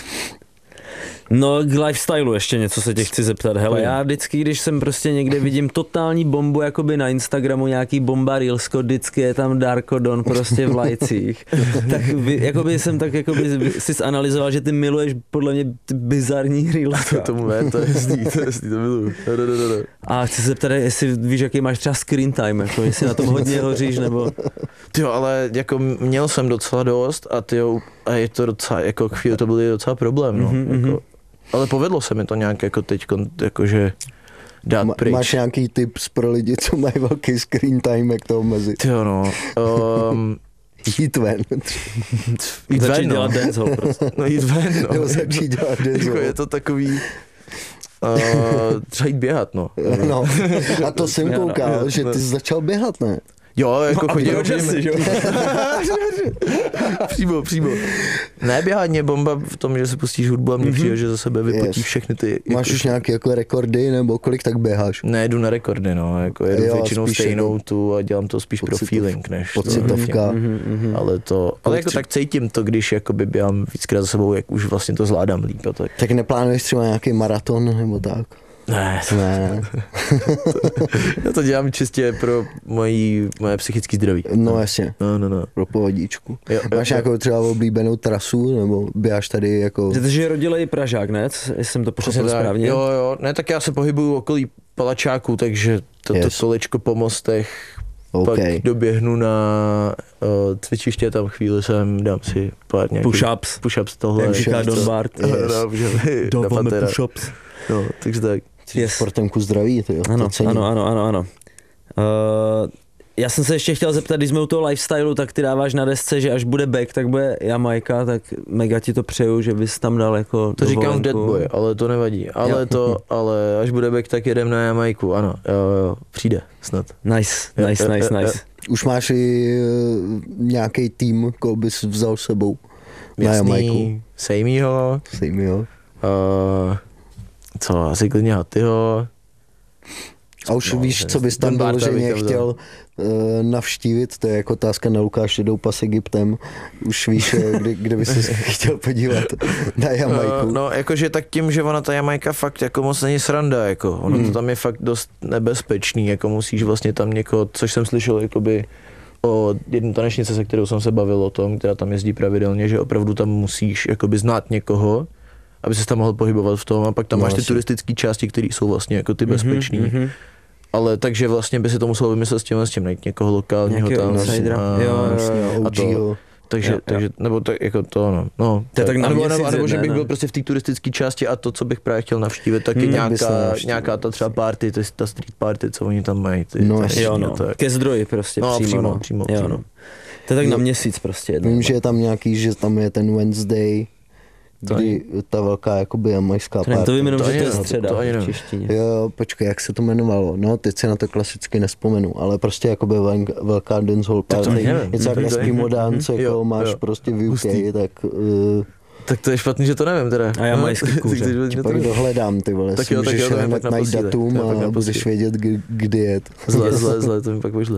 No k lifestylu ještě něco se tě chci zeptat. Hele, já vždycky, když jsem prostě někde vidím totální bombu jakoby na Instagramu, nějaký bomba reelsko, vždycky je tam Darko Don prostě v lajcích. Tak vy, jakoby jsem tak jakoby si zanalyzoval, že ty miluješ podle mě ty bizarní reelska. To tomu je, to je hezký, to je hezký, to miluju. A chci se zeptat, jestli víš, jaký máš třeba screen time, jako jestli na tom hodně hoříš, nebo... Tyjo, ale jako měl jsem docela dost a tyjo, a je to docela, jako chvíli to byl docela problém, no. Mm-hmm. Jako, ale povedlo se mi to nějak jako teď, jakože dát Ma, pryč. Máš nějaký tips pro lidi, co mají velký screen time, jak to omezit? Jo no. Um, jít ven. jít ven, začít no. dělat dancehall prostě. No jít ven, no. Nebo začít dělat dancehall. Je to takový... Uh, třeba jít běhat, no. No. A to jsem koukal, no, že ty jsi začal běhat, ne? Jo, jako no, chodí do gym. přímo, přímo. Ne, běhání je bomba v tom, že si pustíš hudbu a mně mm-hmm. přijde, že za sebe vypotí yes. všechny ty... Máš jako, už nějaké jako rekordy, nebo kolik tak běháš? Ne, jdu na rekordy, no, jako jedu jo, většinou stejnou tu a dělám to spíš pocitov, pro feeling, než... Pocitovka. To, mm-hmm. Ale to, ale jako tak cítím to, když jakoby běhám víckrát za sebou, jak už vlastně to zvládám líp a tak. Tak neplánuješ třeba nějaký maraton, nebo tak? Ne, ne. Já to dělám čistě pro mojí, moje psychické zdraví. No jasně, no, no, no. Pro pohodičku. Jo, Máš jo, nějakou třeba oblíbenou trasu, nebo běháš tady jako... Takže je rodilej Pražák, ne? Jestli jsem to pochopil správně. Jo, jo, ne, tak já se pohybuju okolí Palačáku, takže toto yes. kolečko po mostech, okay. Pak doběhnu na uh, cvičiště, tam chvíli jsem, dám si pár nějakých... Push-ups. Push-ups tohle. Jak říká Don Bart. Dáváme push-ups. No, takže tak. Yes. Sportem ku zdraví, to jo. Ano, to ano, ano, ano, ano. Uh, já jsem se ještě chtěl zeptat, když jsme u toho lifestylu, tak ty dáváš na desce, že až bude back, tak bude Jamajka, tak mega ti to přeju, že bys tam dal jako to říkám v Dead Boy, ale to nevadí. Ale jo. to, ale až bude back, tak jedem na Jamajku, ano, jo, jo, přijde snad. Nice, nice, jo, nice, jo, nice. Jo. Už máš i uh, nějaký tým, koho bys vzal sebou na Jasný, Jamajku? Sejmího. Sejmího. Uh, Co, asi klidně Hatyho. A už no, víš, co bys tam vyloženě chtěl uh, navštívit, to je jako otázka na Lukáše Doupa s Egyptem. Už víš, kde, kde bys se chtěl podívat na Jamajku. Uh, no, jakože tak tím, že ona ta Jamajka fakt jako moc není sranda, jako. Ono hmm. to tam je fakt dost nebezpečný, jako musíš vlastně tam někoho, což jsem slyšel, jakoby o jednu tanečnice, se kterou jsem se bavil o tom, která tam jezdí pravidelně, že opravdu tam musíš jakoby znát někoho, aby se tam mohl pohybovat v tom, a pak tam no, máš ty asi. turistické části, které jsou vlastně jako ty bezpečný. Mm-hmm. Ale takže vlastně by si to musel vymyslet s tím, s tím najít někoho lokálního tam. A, jo, a to, takže, jo, takže, nebo tak jako to, no. no to je tak na nebo, nebo, nebo že bych ne, byl prostě v té turistické části a to, co bych právě chtěl navštívit, tak je hmm, nějaká, nějaká ta třeba party, to je ta street party, co oni tam mají. Ty, no, jo, no. To, ke zdroji prostě no, přímo. přímo, no. přímo, jo, přímo. No. To je tak na měsíc prostě. Vím, že je tam nějaký, že tam je ten Wednesday, kdy ta velká jakoby jamajská party. To vím jenom, to že to je středa to, to v češtině. Jo, počkej, jak se to jmenovalo? No, teď si na to klasicky nevzpomenu, ale prostě jakoby velká dancehall party. Něco jak Eskimo dance, jako jo, máš jo. prostě v U K, tak uh, Tak to je špatný, že to nevím teda. A já majský kůře. Pak dohledám, ty vole, tak jo, tak jo, hned najít datum a budeš vědět, kdy jet. Zle, zle, zle, to mi pak pošle.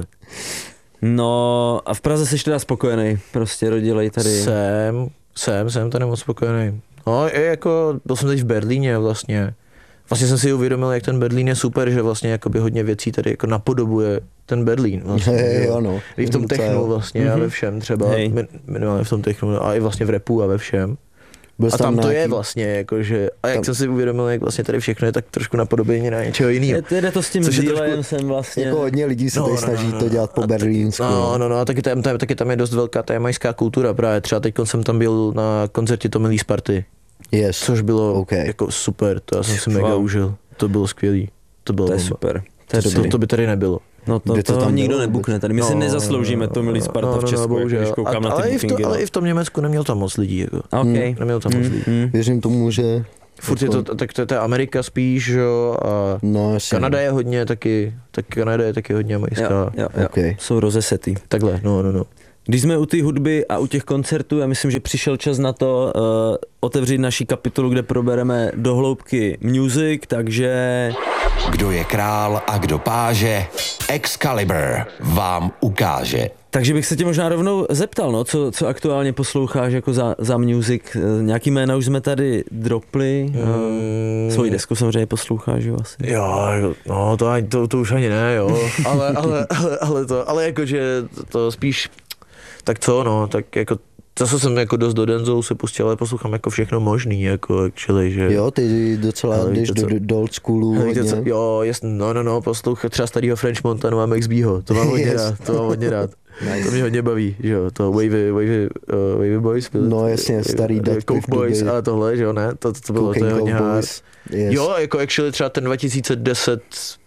No a v Praze jsi teda spokojený, prostě rodilej tady. Jsem, jsem, jsem tady moc spokojený. No je jako, byl jsem teď v Berlíně vlastně. Vlastně jsem si uvědomil, jak ten Berlín je super, že vlastně jakoby hodně věcí tady jako napodobuje ten Berlín. Vlastně, hey, ano. I v tom technu vlastně mm-hmm. a ve všem třeba, hey. minimálně v tom technu a i vlastně v rapu a ve všem. Byl a tam, tam to nějaký... je vlastně, jakože, a jak tam... jsem si uvědomil, jak vlastně tady všechno je tak trošku napodobení na něčeho jiného. Jde to s tím dílem trošku... jsem vlastně. Jako hodně lidí se no, tady no, snaží no, no, to dělat po berlínsku. No, no, no, a taky tam, tam, taky tam je dost velká ta jamajská kultura právě. Třeba teď jsem tam byl na koncertě Tommy Lee Sparty. Yes. Což bylo okay. jako super, to já jsem si mega užil. To bylo skvělý. To bylo to je super. To, to, to, to by tady nebylo. No to, to, to tam nikdo nebukne tady, my no, si nezasloužíme Tommy Lee Sparta no, no, v Česku, no, když koukám a, na ty ale bookingy. I to, ale i v tom Německu neměl tam moc lidí. Jako. Okay. Hmm. Neměl tam moc lidí. Hmm. Věřím tomu, že... Furt je to, tak to, to je Amerika spíš, jo, a no, Kanada je hodně taky, tak Kanada je taky hodně majská. Jo, jo, jo. Okay. Jsou rozesetý. Takhle, no, no, no. Když jsme u té hudby a u těch koncertů, já myslím, že přišel čas na to uh, otevřít naši kapitolu, kde probereme dohloubky music, takže... Kdo je král a kdo páže, Excalibur vám ukáže. Takže bych se tě možná rovnou zeptal, no, co, co aktuálně posloucháš jako za, za music. Nějaký jména už jsme tady dropli. Mm. Svoji desku samozřejmě posloucháš, jo, asi. Jo, no to, to, to už ani ne, jo. Ale, ale, ale, ale to, ale jakože to spíš, tak co, no, tak jako zase jsem jako dost do Denzou se pustil, ale poslouchám jako všechno možný, jako actually, že... Jo, ty docela jdeš do, do old schoolu hodně. Co, jo, jest, no, no, no, poslouchám třeba starýho French Montanu a Max Bho, to mám hodně yes. rád, to mám hodně rád. Nice. To mě hodně baví, že jo, to Wavy, Wavy, uh, Wavy Boys. No jasně, starý uh, Coke Boys a tohle, že jo, ne, to, to, to bylo, to je hodně hard. Yes. Jo, jako actually třeba ten dva tisíce deset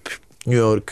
New York,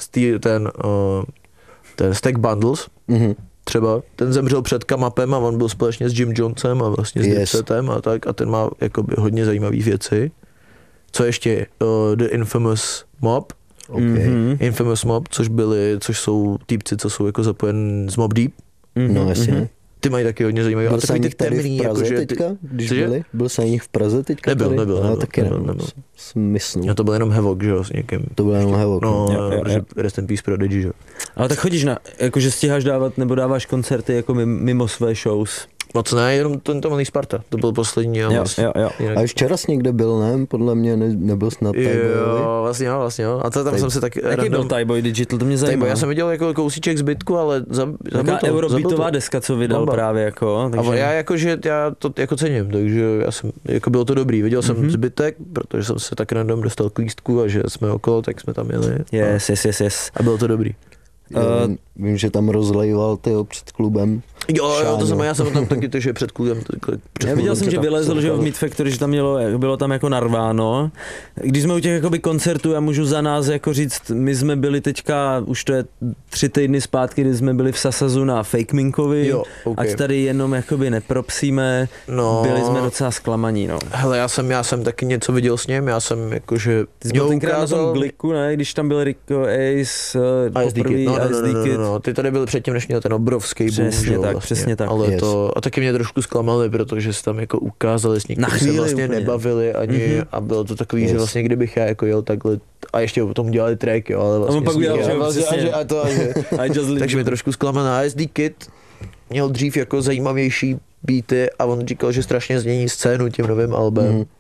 ten, uh, ten Stack Bundles, mm-hmm. třeba, ten zemřel před Kamapem a on byl společně s Jim Jonesem a vlastně s yes. Dipsetem a tak a ten má jakoby hodně zajímavý věci. Co ještě? Uh, The Infamous Mob. Okay. Mm-hmm. Infamous Mob, což byli, což jsou týpci, co jsou jako zapojen z Mob Deep. Mm-hmm. No jasně. Mm-hmm. Ty mají taky hodně zajímavý. Byl jsem tady v Praze jako, teďka, ty... když Cože? byli? Byl jsem jich v Praze teďka nebyl, tady? Nebyl, nebyl, no, nebyl. Taky nebyl, nebyl. Smysl. No to byl jenom Havoc, že jo, s někým. To byl jenom Havoc. No, no. Jo, jo, jo. Rest in Peace Prodigy, že jo. Ale tak chodíš na, jakože stíháš dávat, nebo dáváš koncerty jako mimo své shows? Moc ne, jenom ten Tommy Lee Sparta, to byl poslední. Jo, vlastně, jo, jo. A už včera jsi někde byl, ne? Podle mě ne, nebyl snad Tyboy. Jo, vlastně jo, vlastně jo. A to tam Ty... jsem se tak... Jaký byl Tyboy Digital, to mě zajímá. Já jsem viděl jako kousíček zbytku, ale zabil to. Taká eurobeatová deska, co vydal Bamba. Právě jako. Takže... A já jakože, já to jako cením, takže já jsem, jako bylo to dobrý. Viděl jsem mm-hmm. zbytek, protože jsem se tak random dostal k lístku a že jsme okolo, tak jsme tam jeli. Yes, yes, yes, yes. A bylo to dobrý. Uh, vím, že tam rozlejval tyho před klubem. Jo, jo, to jsem, já jsem tam taky to, že před klubem. Před já viděl jsem, že vylezl, že v Meat Factory, že tam mělo, bylo tam jako narváno. Když jsme u těch jakoby koncertů, já můžu za nás jako říct, my jsme byli teďka, už to je tři týdny zpátky, kdy jsme byli v Sasazu na Fake Minkovi, jo, okay. Ať tady jenom jakoby nepropsíme, no, byli jsme docela zklamaní, no. Hele, já jsem, já jsem taky něco viděl s ním, já jsem jakože... Ty jsi byl tenkrát na tom Gliku, ne, když tam byl Rico Ace, poprvý, no, no, no, no, no, no, ty tady byli předtím, než měl ten obrovský boom, přesně tak, vlastně. Přesně tak. Ale yes. to, a taky mě trošku zklamali, protože se tam jako ukázali, s někým se vlastně úplně nebavili ani mm-hmm. a bylo to takový, yes. že vlastně kdybych já jako jel takhle a ještě potom dělali track, jo, ale vlastně... A pak udělal, že vlastně, a, a to, a že, takže mě trošku zklamal na S D Kid, měl dřív jako zajímavější beaty a on říkal, že strašně změní scénu tím novým albem. Mm.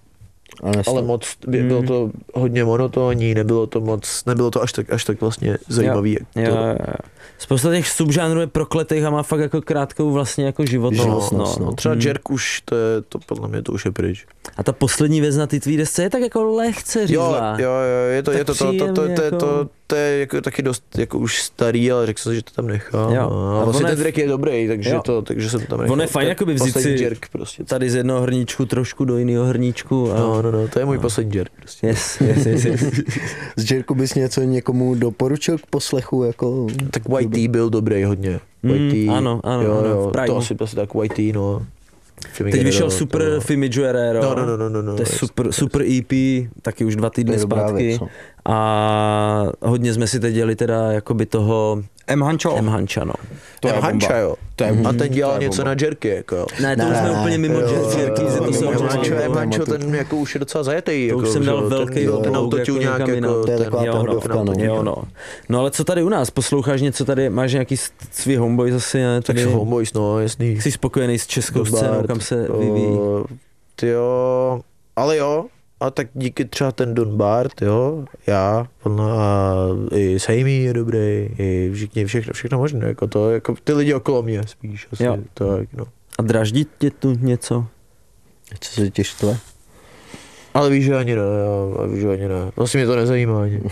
Ale moc, bylo to hodně monotónní, nebylo to moc, nebylo to až tak, až tak vlastně zajímavý. Jo, jo, jo. Spousta těch subžánrů je prokletých a má fakt jako krátkou vlastně jako životnost. No, no, no. Třeba hmm. Jerk už, to je, to podle mě to už je pryč. A ta poslední věc na ty tvý desce je tak jako lehce řízlá. Jo, jo, jo, je to, je to, to, to, to, to, to, to je jako taky dost jako už starý, ale řekl jsem, že to tam nechám. Jo. A vlastně ten track je dobrý, takže, to, takže jsem to tam nechal. On je fajn jakoby vzít si Jerk prostě. Tady z jednoho hrníčku trošku do jiného hrníčku. A... No, no, no, to je můj no. poslední Jerk. Prostě. Yes, yes, yes, yes. Z Jerku bys něco někomu doporučil k poslechu? Jako... Tak White T byl dobrý hodně. White T, mm, ano, ano, jo, ano, jo, to asi, asi tak White T, no. Teď vyšel super to... Fimi Guerrero, no, no, no, no, no, to je super, super E P, taky už dva týdny zpátky. Věc, no. A hodně jsme si teď dělali teda jakoby toho M. Hancho. M. Hancha, no. To je Hancha, jo. To je, a ten dělal něco na jerky, jako jo. Ne, to ne, už jsme úplně mimo jerky, to jsou M. Hancho, ten jako už je docela zajetý. To jako, už jsem dal velký ten autotune nějak jako, to je taková pohodovka, no. Jo, no. No ale co tady u nás, posloucháš něco tady, máš nějaký svý homeboy zase, ne? Tak homeboys, no, jasný. Jsi spokojený s českou scénou, kam se vyvíjí? Jo, ale jo. A tak díky třeba ten Don Bart, jo, já, on a i Sammy je dobrý, i všichni, všechno, všechno možné, jako to, jako ty lidi okolo mě spíš, asi, jo. Tak, no. A draždí tě tu něco? Co se tě štve? Ale víš, že ani ne, já, víš, že ani ne, vlastně mě to nezajímá ani.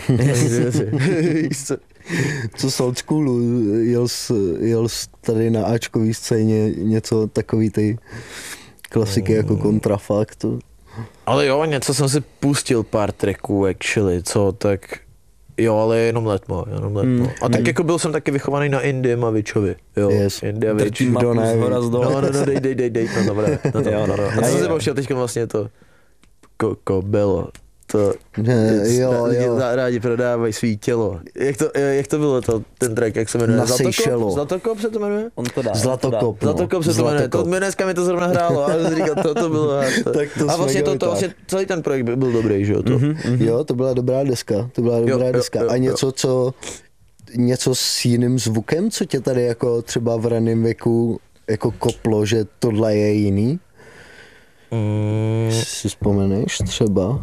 Co z old schoolu, jel jsi, jel jsi tady na áčkový scéně něco takový ty klasiky jako Kontrafakt? Ale jo, něco jsem si pustil pár tracků, actually, co, tak jo, ale jenom letmo, jenom letmo. Mm. A tak mm. jako byl jsem taky vychovaný na Indie Mavičovi, jo. Yes. Indie Mavič. Kdo ne, no, no, no, dej, dej, dej, dej, no, dobré. No, to, no, no. A co jsem si pouštěl teďka vlastně to, Kobelo. To ne, jo, lidi jo. rádi prodávají svý tělo. Jak to, jak to bylo to, ten track, jak se jmenuje? Zlatokop? Zlatokop se to jmenuje? On to dá. Zlatokop, no. Zlatokop se to jmenuje. To dneska mi to zrovna hrálo, ale jsem říkal, to, to bylo. To. Tak to a vlastně to, to vlastně celý ten projekt byl dobrý, že jo? To. Mm-hmm, mm-hmm. Jo, to byla dobrá deska. To byla dobrá jo, deska. Jo, jo, a něco, co něco s jiným zvukem, co tě tady jako třeba v raném věku jako koplo, že tohle je jiný? Mm. Si vzpomeneš třeba?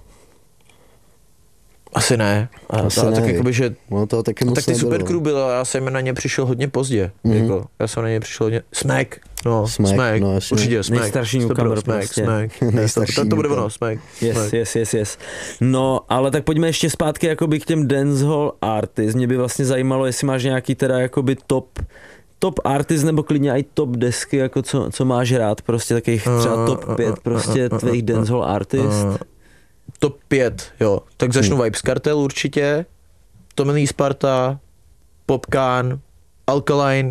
Asi ne. A, Asi a, ne. Tak jakoby, že... No to taky moc tak ty nebylo. Supercrew bylo, já jsem na ně přišel hodně pozdě. Mm-hmm. Jako, já jsem na ně přišel hodně... Smack. No, Smack, Smack. no, určitě Smack. Nejstarší newcomer prostě. Smack, Nejstarší to, to, to bude ono, Smack. Yes, Smack. yes, yes, yes. No, ale tak pojďme ještě zpátky jakoby k těm dancehall artists. Mě by vlastně zajímalo, jestli máš nějaký teda jakoby top top artist nebo klidně i top desky, jako co, co máš rád, prostě takových třeba top pět prostě tvých dancehall artist. Top pět, jo. Tak začnu hmm. Vibes Cartel určitě, Tommy Sparta, Popcaan, Alkaline,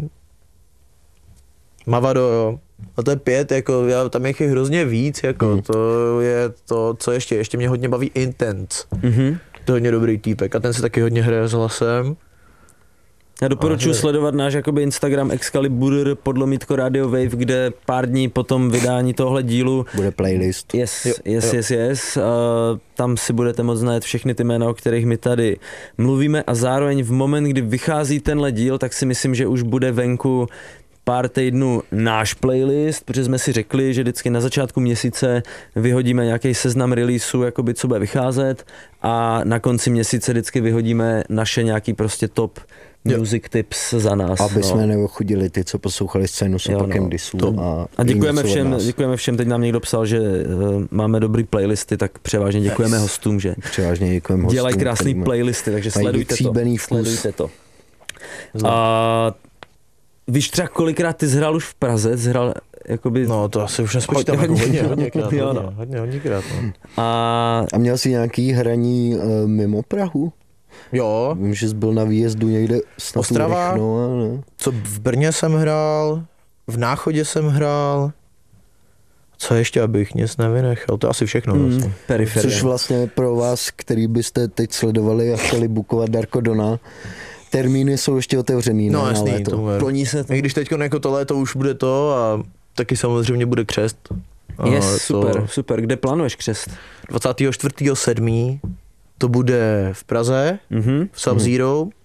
Mavado, jo. A to je pět, jako já, tam je hrozně víc, jako hmm. to je to, co ještě, ještě mě hodně baví Intense. Mm-hmm. To je hodně dobrý týpek a ten se taky hodně hraje s hlasem. Já doporučuji sledovat náš jakoby Instagram Excalibur podlomítko Radio Wave, kde pár dní po tom vydání tohle dílu bude playlist. Yes, jo, yes, jo. yes, yes. Uh, tam si budete moct znát všechny ty jména, o kterých my tady mluvíme a zároveň v moment, kdy vychází tenhle díl, tak si myslím, že už bude venku pár týdnů náš playlist, protože jsme si řekli, že vždycky na začátku měsíce vyhodíme nějaký seznam releaseů, jakoby co bude vycházet a na konci měsíce vždycky vyhodíme naše nějaký prostě top music tips za nás. Aby no. jsme neochudili ty, co poslouchali scénu s opakem no. disů. A, a děkujeme všem, děkujeme všem, teď nám někdo psal, že uh, máme dobrý playlisty, tak převážně děkujeme yes. hostům, že převážně děkujeme hostům, dělají krásný playlisty, takže sledujte to. Sledujte to. No. A víš třeba kolikrát ty zhrál už v Praze, zhrál jakoby... No to asi už nespočítám, hodně, hodně, hodně, krát, hodně, hodně, hodně, hodně krát. No. A... a měl jsi nějaký hraní uh, mimo Prahu? Jo. Vím, že jsi byl na výjezdu někde snad Ostrava, Rychno, ne? Co v Brně jsem hrál, v Náchodě jsem hrál, co ještě, abych nic nevynechal, to asi všechno. Mm, vlastně. Periferie. Což vlastně pro vás, který byste teď sledovali a chtěli bookovat Darko Dona, termíny jsou ještě otevřený. No ne, jasný, tomu Ploní se to. I když teď jako to léto už bude to a taky samozřejmě bude křest. Yes, super, to... super. Kde plánuješ křest? dvacátého čtvrtého sedmého to bude v Praze, mm-hmm. v Sub-Zero, mm-hmm.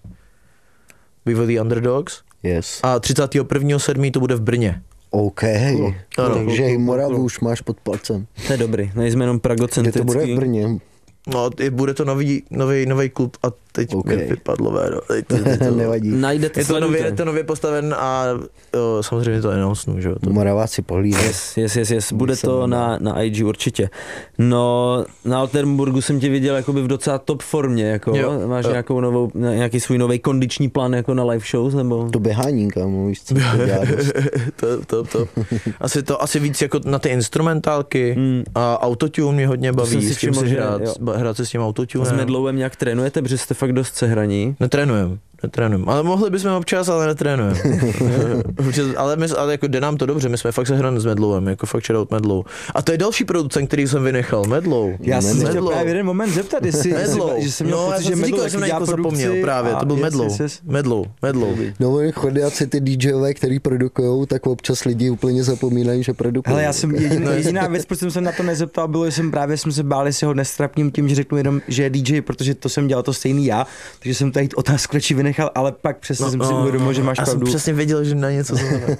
Bývalý Underdogs. Yes. A třicátého prvního sedmého to bude v Brně. OK, no, takže i Moravu už máš pod palcem. To je dobrý, nejsme jenom pragocentrický. Kde to bude v Brně? No, bude to nový, nový, nový klub a teď okay. mi vypadlo véro. Nevadí. Najdete, je to nově, je to nově postaven a jo, samozřejmě to je nenosnu, že jo. Moraváci pohlídají. Yes, yes, yes, yes. Bude to na, na I G určitě. No, na Altenburgu jsem tě viděl jakoby v docela top formě, jako jo, máš jo. nějakou novou, nějaký svůj nový kondiční plán jako na live shows, nebo? To běhání, kámo, víš co to dělá to, to, to. Asi to, asi víc jako na ty instrumentálky hmm. a autotune mě hodně baví, s tím si hrát, hrát se s tím autotunem. S Medlouem nějak trénujete, protože jste fakt dost sehraní? Netrénujem. netrénujeme. Ale mohli bychom občas, ale netrénujeme. ale, my, ale jako jde nám to dobře, my jsme fakt sehrani s Medlowem, jako fakt shoutout Medlow. A to je další producent, který jsem vynechal, Medlow. Já jsem se chtěl právě jeden moment zeptat, jestli, jestli že jsem měl no, pocit, že Medlow jsem jako zapomněl právě, to byl yes, Medlow. Yes, yes. Medlow, Medlow. No, chodíci ty DJové, který produkujou, tak občas lidi úplně zapomínají, že produkují. Ale já jsem jediná, jediná věc, proč jsem se na to nezeptal, bylo, že jsem právě jsem se bál, jestli ho nestrapním tím, že řeknu jenom, že je D J, protože to jsem dělal to stejný já, takže jsem tady otázku radši vynechal, ale pak přesně no, jsem si uvědomil, že máš já pravdu. Já jsem přesně věděl, že na něco znamená.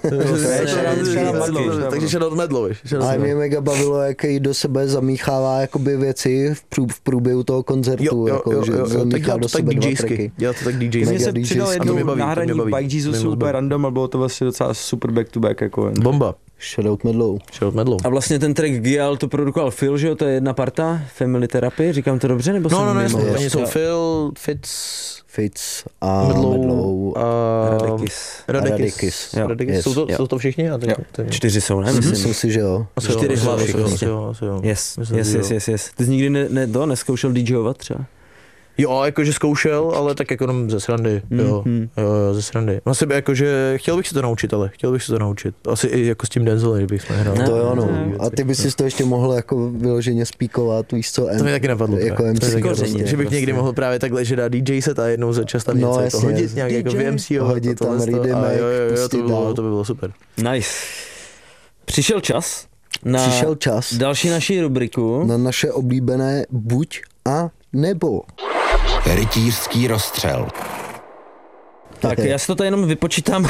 Takže shoutout Medlow. Ale mě mega bavilo, jak jí do sebe zamíchává jakoby věci v průběhu toho koncertu. Jo, jo, jo, jo, jo, tak dělá to tak DJsky. Dělá to tak DJsky. Mně se přidal jednou náhradní Bike Jesus super random a bylo to vlastně docela super back to back. Jako bomba. Shoutout Medlow. Shoutout Medlow. A vlastně ten track Gial to produkoval Phil, že jo? To je jedna parta, Family Therapy, říkám to dobře? Nebo no, no, no, oni jsou Phil, Fitz, Fitz a Medlow, Medlow a Radikis. Radikis. Radikis. Jsou, to, jsou to všichni? A ten, ten... Čtyři jsou, ne? Myslím, myslím si, že jo. Čtyři hlavy. Yes, yes, yes, yes, yes. Ty jsi nikdy ne, ne, to, neskoušel DJovat třeba? Jo, jakože zkoušel, ale tak jako ze srandy, mm, jo, mm. jo, jo, ze srandy. Na sebe jakože, chtěl bych se to naučit, ale chtěl bych se to naučit. Asi i jako s tím Denzolem, kdybych jsme hrál. To jo, no. A ty bys si to ještě mohl jako vyloženě spíkovat, víš co, M. To mi taky napadlo. Jako M C koření, že bych prostě někdy mohl právě takhle, že dá D J set a jednou za čas tam něco no, jako hodit, nějak jako V M C hodit tam redemek, to by bylo, to by bylo super. Nice. Přišel čas na Přišel čas další naší rubriku. Na naše oblíbené buď a nebo. Rytířský rozstřel. Tak já si to tady jenom vypočítám.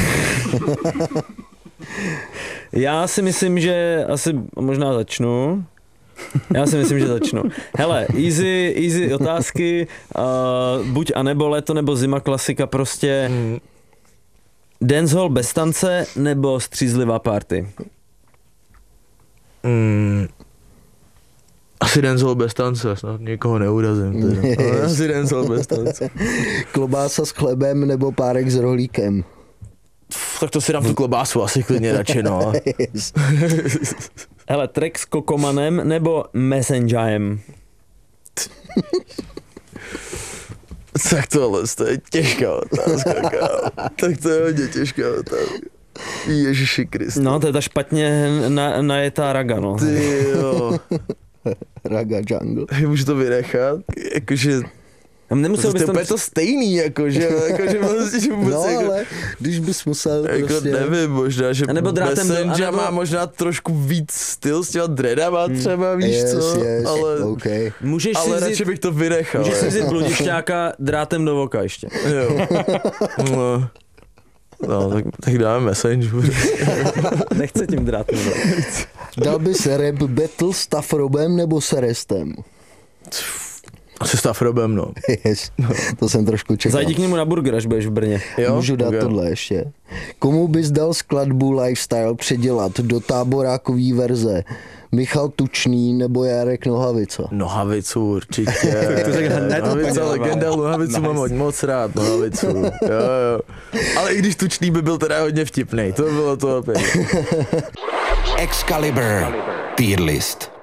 Já si myslím, že asi možná začnu. Já si myslím, že začnu. Hele, easy, easy otázky. Uh, buď a nebo léto, nebo zima, klasika prostě. Mm. Dancehall bez tance, nebo střízlivá party? Mm. Asi dancehall bez tance, snad někoho neurazím. Yes. Asi dancehall bez tance. Klobása s chlebem nebo párek s rohlíkem? Tak to si dám tu klobásu asi klidně radši, no. Yes. Hele, track s Kokomanem nebo Messengerem? Tak tohle, to je těžká otázka, kámo. Tak to je hodně těžká otázka. Ježiši Kriste. No, to je ta špatně na, najetá raga, no. Ty jo. Raga jungle. Můžu to vynechat? Jakože... Nemusel bys to je to stejný, jakože, jakože vlastně vůbec no, jako, ale když bys musel jako prostě... nevím, možná, že Messenger nebo... má možná trošku víc styl s těma dreadama třeba, víš yes, co, yes, ale, okay. Můžeš ale radši vzít, bych to vynechal. Můžeš si vzít bludišťáka drátem do voka ještě. Jo. No. No, tak, tak dáme Messenger. Nechce tím drátem do voka. Dal bys rap battle s Tafrobem nebo s Restem? Asi s Tafrobem, no. Yes, to jsem trošku čekal. Zajdi k němu na burger, až budeš v Brně. Jo? Můžu dát okay. tohle ještě. Komu bys dal skladbu Lifestyle předělat do táborákový verze? Michal Tučný nebo Jarek Nohavica? Nohavicu určitě. Nohavica, legenda, Nohavicu mám nice. Moc rád, Nohavicu. Jo, jo. Ale i když Tučný by byl teda hodně vtipnej, to bylo to opět. Excalibur, tier list.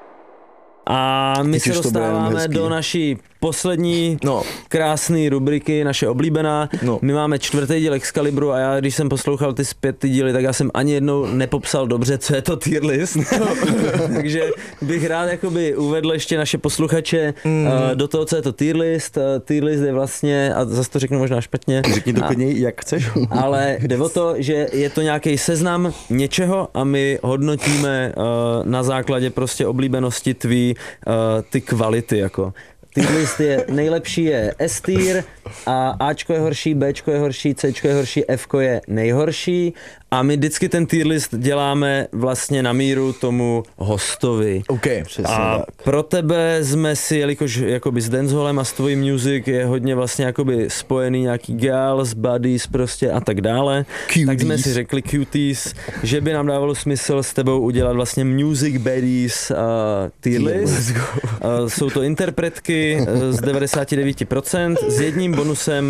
A my se dostáváme do naší poslední no. krásné rubriky, naše oblíbená. No. My máme čtvrtý díl Excalibru a já, když jsem poslouchal ty zpět ty díly, tak já jsem ani jednou nepopsal dobře, co je to tier list. Takže bych rád jakoby uvedl ještě naše posluchače mm. uh, do toho, co je to tier list. Uh, tier list je vlastně, a zase to řeknu možná špatně. Řekni to klidně, jak chceš. Ale jde o to, že je to nějaký seznam něčeho a my hodnotíme uh, na základě prostě oblíbenosti tvý uh, ty kvality jako. Tier list je nejlepší je S tier a Ačko je horší, Bčko je horší, Cčko je horší, Fko je nejhorší a my vždycky ten tier list děláme vlastně na míru tomu hostovi. Okay, a tak. Pro tebe jsme si, jelikož jakoby s dancehallem a s tvojí music je hodně vlastně jakoby spojený nějaký gals, buddies prostě a tak dále, cuties. Tak jsme si řekli cuties, že by nám dávalo smysl s tebou udělat vlastně music buddies uh, tier list. Uh, jsou to interpretky z devadesát devět procent s jedním bonusem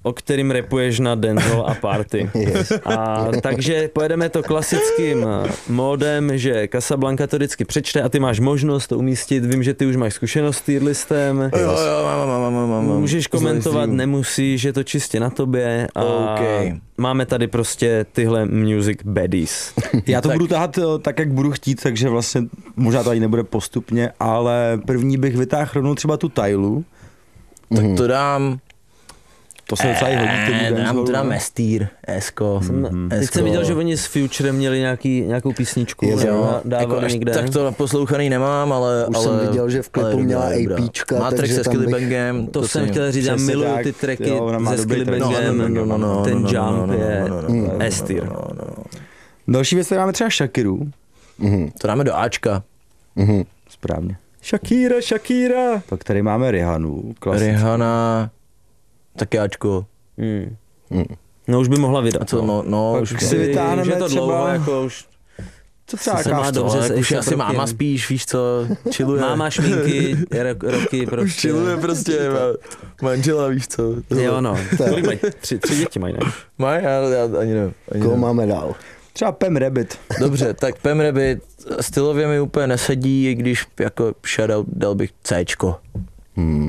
o kterým rapuješ na dancehall a party. Yes. A takže pojedeme to klasickým módem, že Casablanca to vždycky přečte a ty máš možnost to umístit. Vím, že ty už máš zkušenost s tier listem. Jo, jo, mám, mám, mám, mám. Můžeš komentovat, nemusíš, je to čistě na tobě. A okay. Máme tady prostě tyhle music baddies. Já to tak. budu tahat tak, jak budu chtít, takže vlastně možná to ani nebude postupně, ale první bych vytáhl rovnou třeba tu Tylu. Tak to dám... To se docela i hodí k tomu dancehallu. dancehallu. To dám Estýr, Esko. Mm-hmm. Teď jsem viděl, že oni s Futurem měli nějaký, nějakou písničku, jo, jo, dávali jako někde. Tak to naposlouchaný nemám, ale... Už ale, jsem viděl, že v klipu měla APčka, Matrix se Skillibangem. To, to jsem chtěl říct, já miluju ty tracky se Skillibangem, ten jump je Estýr. Další věc, tady máme třeba Shakiru. Mm-hmm. To dáme do Ačka. Mm-hmm. Správně. Shakira, Shakira. Pak tady máme Rihanu. Klasicky. Rihana, taky Ačko. Mm. Mm. No už by mohla vydat. A co, no, no Pak už si vytáhneme že to třeba... dlouho, jako už... Co třeba se má jaká dobře ale se už i asi roky. máma spíš, víš co, chilluje. Máma šminky, ro- roky prostě. Už chilluje prostě, má manžela, víš co. Jo no, kolik mají? Tři, tři děti mají, ne? Mají, já, já ani nevím. Ani Koho nevím. máme dál? Třeba Pam Rabbit. Dobře, tak Pam Rabbit stylově mi úplně nesedí, i když jako shoutout dal bych Cčko. Hmm.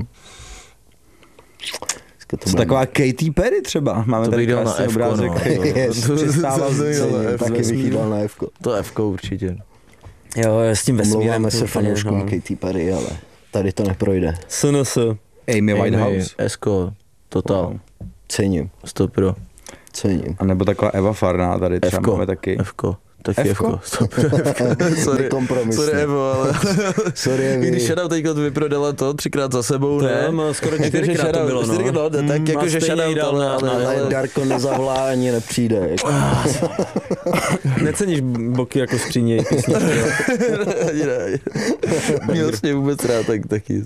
To taková Katy Perry třeba. Máme To tady bych dal na krásný F-ko, obrázek. no. Yes. Přistával z Cením, taky bych jí dal na F-ko. To F-ko určitě. Jo, s tím vesmírem. Omlouváme to se úplně, fanouškům no. Katy Perry, ale tady to neprojde. S N S. Amy Winehouse. S-ko, total. Wow. Cením, sto pro. cením. A nebo taková Eva Farná tady třeba F-ko, máme taky. F-ko. Taky F-ko? F-ko, sto pro F-ko. Sorry, Nekompromisně. sorry Evo, ale... Sorry, Evi. I když shoutout teďko vyprodala to třikrát za sebou, To ne? je, má skoro čtyřikrát to bylo, no. Čtyřikrát, no, tak Mm, jakože a stejně shoutout, jí dal ale... na- ale, Ale ale Darko nezavolá ani nepřijde. Jako. Neceníš boky jako skříně písničky, jo? ani ne. Měl jsi mě vůbec rád, tak taky.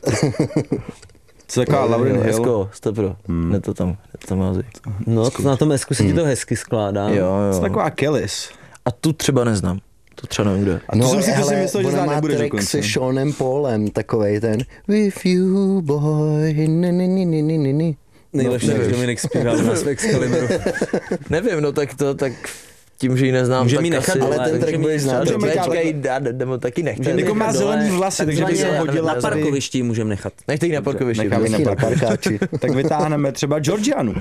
Co taková Lauryn Hill. Esko, sto pro. Ne to tam, ne to tam hází. No, na tom esku se ti to hezky skládá. Jo, Co jo. taková Kellys. A tu třeba neznám. Tu třeba nevím, kdo je. A to jsem si to si myslel, že ona znát má nebudeš track dokonce. se Seanem Paulem, takovej ten With you boy, ni, ni, ni, ni, ni, ni, ni. Nejlepší, No, jak nevíš. Dominik zpíval na Excalibru. Nevím, no tak to, tak tím, že ji neznám, Může tak mi nechat, asi... ale ten track budeš znát. Můžeme Můžeme Bčka nechat- jí dát, nebo taky nechte. Jako má zelený vlasy, takže by se Takzvaně hodila na tady. parkovišti můžeme nechat. Nechte jí na parkovišti. Necháme prosím. na Na parkáči. Tak vytáhneme třeba Georgianu.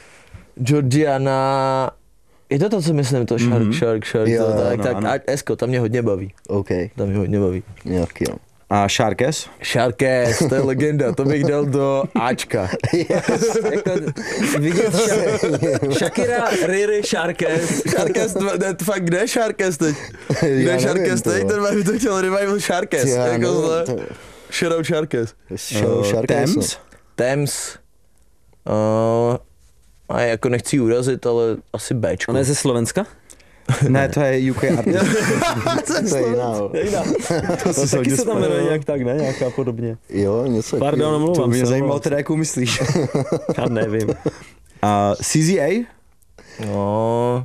Georgiana... Je to to, co myslím, to Shark, Mhm. Shark, Shark, Jo, to, tak, no, tak ano. a Esko, tam mě hodně baví. OK, Tam mě hodně baví. nějaký jo. A Sharkes. Sharkes, to je legenda, to bych dal do Ačka. Jako vidět Sha- Shakira, Riri, Sharkes. Sharkes, ne, fakt, kde je Sharkes teď? Kde je nevím, Sharkes to. teď? Ten by to chtěl revival Sharkes. Já Jako nevím, zle. to- Shoutout Sharkes. Show Sharkes, no. Thames. Thames. Uh, a jako nechci ji urazit, ale asi Bčko. Ona je ze Slovenska? Ne, to je U K artist. To je jiná, jo. To si taky hodně se tam spojil. jmenuje nějak tak, ne? Nějaká podobně. Jo, něco. Pardon, takového. To omlouvám mě se. zajímalo teda, jakou myslíš. Já nevím. A C Z A? No,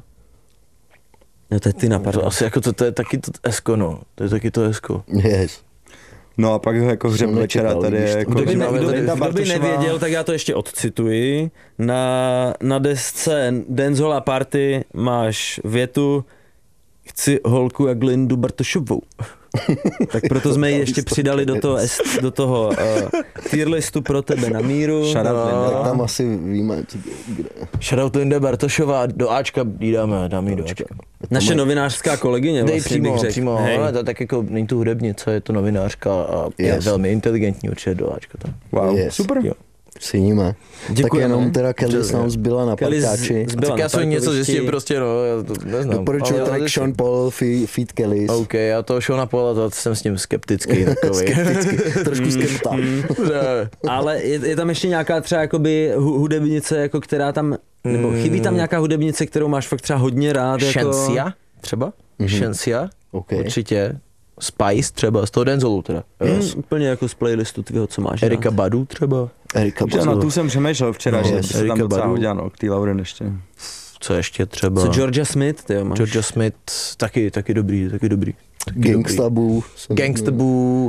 No to je ty to napadlo. asi jako to, to je taky to Esko, no. To je taky to Esko. Yes. No a pak jako hřeb Jsem večera nečekal, tady je vidíš to. jako... Kdo by, Takže ne, máme kdo, tady kdo by Bartošová. nevěděl, tak já to ještě odcituji. Na, na desce Dancehall a Party máš větu chci holku jak Lindu Bartošovou. Tak proto jsme ji ještě přidali do toho, est- do toho uh, tier listu pro tebe na míru. Shout out, Linda. Tak tam asi víme, co- kde. Shoutout Linda Bartošová, do Ačka jí dáme, dáme jí do Ačka. Naše novinářská kolegyně Dej vlastně přímo, bych řekl. přímo, Hej. ale to tak jako není tu hudebnice, je to novinářka a je Yes. velmi inteligentní, určitě do Ačka tam. Wow, Yes. super. Jo. Ceníme. Tak Děkujeme. jenom teda Kelly nám zbyla na Kelly z- parkáči. zbyla Tak na já jsem něco parkovišti. zjistil prostě, no, já to neznám. Doporučuji Ale- track Sean Paul, fe- feat Kellys. OK, já toho Shona Paula, to jsem s ním skeptický takový. Skepticky, trošku skepta. Ne. Ale je, je tam ještě nějaká třeba jakoby hu- hudebnice, jako která tam, nebo chybí tam nějaká hudebnice, kterou máš fakt třeba hodně rád. Jako... Shensia třeba? Shensia? OK. Určitě. Spice třeba, z toho Denzellu teda. Hmm, úplně jako z playlistu tvýho, co máš Erika rád. Badu třeba. Erika Že na Badu. tu jsem přemýšlel včera, No, že yes. by se tam Erika docela Badu. hodila, no, k té Lauren ještě. Co ještě třeba? Co Georgia Smith, ty jo, máš. Georgia Smith, taky, taky dobrý, taky dobrý. Taky Gangsta Boo. jsem- Gangsta Boo,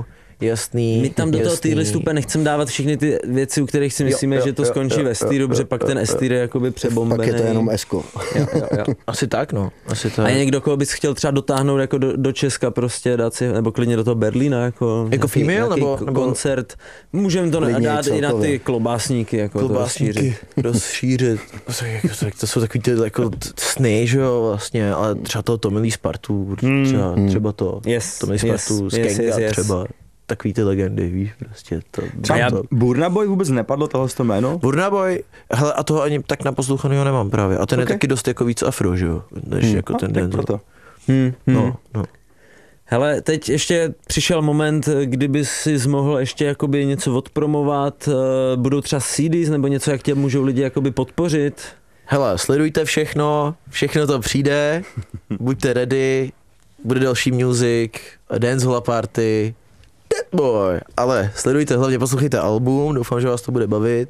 Jasný. My tam do jasný. toho tier listu úplně nechcem dávat všechny ty věci, u kterých si myslíme, jo, jo, že to jo, skončí jo, ve styru, protože pak ten S-tier je jakoby přebombený. Pak je to jenom S-ko. Jo, jo, jo. Asi tak, no. Asi tak. A je někdo, koho bys chtěl třeba dotáhnout jako do, do Česka prostě, dát si, nebo klidně do toho Berlína, jako, jako female, nebo, nebo koncert. Můžeme to dát i na ty klobásníky, jako klobásníky rozšířit. To jsou takový ty jako sny, že jo, vlastně, ale třeba to Tomilý Spartu, třeba, hmm. třeba to. Yes, Tomilý Spartu, yes, Skanka yes, yes, yes. třeba. Takový ty legendy, víš, prostě to. Třeba to... Burna Boy vůbec nepadlo tohle to jméno? Burna Boy, hele, a toho ani tak naposlouchanýho nemám právě. A ten okay. je taky dost jako víc afro, že jo, než hmm. jako a, ten den. Proto. Hmm. No, no. Hele, teď ještě přišel moment, kdyby si mohl ještě jakoby něco odpromovat, budou třeba C Ds nebo něco, jak tě můžou lidi jakoby podpořit? Hele, sledujte všechno, všechno to přijde, buďte ready, bude další music, dancehall party, boy, ale sledujte, hlavně poslouchejte album, doufám, že vás to bude bavit,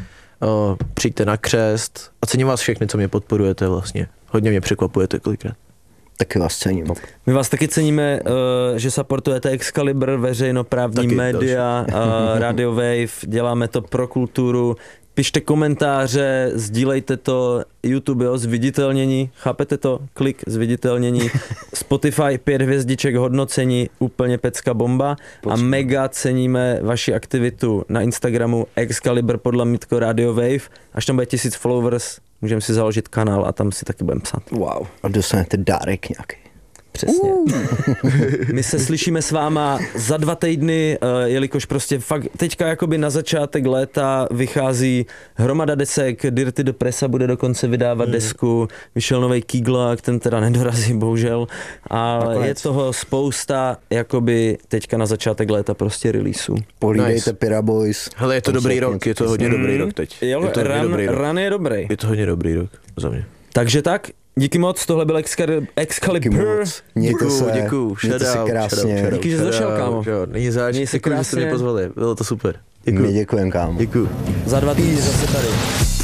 o, přijďte na křest a cením vás všechny, co mě podporujete vlastně, hodně mě překvapujete kolikrát. Taky vás cením. My vás taky ceníme, uh, že supportujete Excalibur, veřejnoprávní taky média, uh, Radio Wave, děláme to pro kulturu. Pište komentáře, sdílejte to, YouTube, jo, zviditelnění, chápete to? Klik, zviditelnění, Spotify, pět hvězdiček, hodnocení, úplně pecka bomba. Počkej. A mega ceníme vaši aktivitu na Instagramu Excalibur podle Mitko Radio Wave. Až tam bude tisíc followers, můžeme si založit kanál a tam si taky budeme psát. Wow. A dostanete dárek nějaký. Přesně. Uh. My se slyšíme s váma za dva týdny, jelikož prostě fakt teďka jakoby na začátek léta vychází hromada desek, Dirty the Pressa bude dokonce vydávat mm. desku, vyšel novej Kýglák, ten teda nedorazí bohužel, ale nakonec je toho spousta jakoby teďka na začátek léta prostě releaseů. Pohlídejte nice. Pira Boys. Hele, je to dobrý rok, je to hodně mm. dobrý rok teď. Jo, je to run, dobrý rok. Run je dobrý. Je to hodně dobrý rok za mě. Takže tak, díky moc, tohle byl Excalibur. Děkuju, děkuju, mějte se krásně. Díky, že jsi došel, kámo. Není zač, děkuju, že jste mě pozvali, bylo to super. Děkuju. My děkujeme, kámo. Děkuju. Za dva týdny zase tady.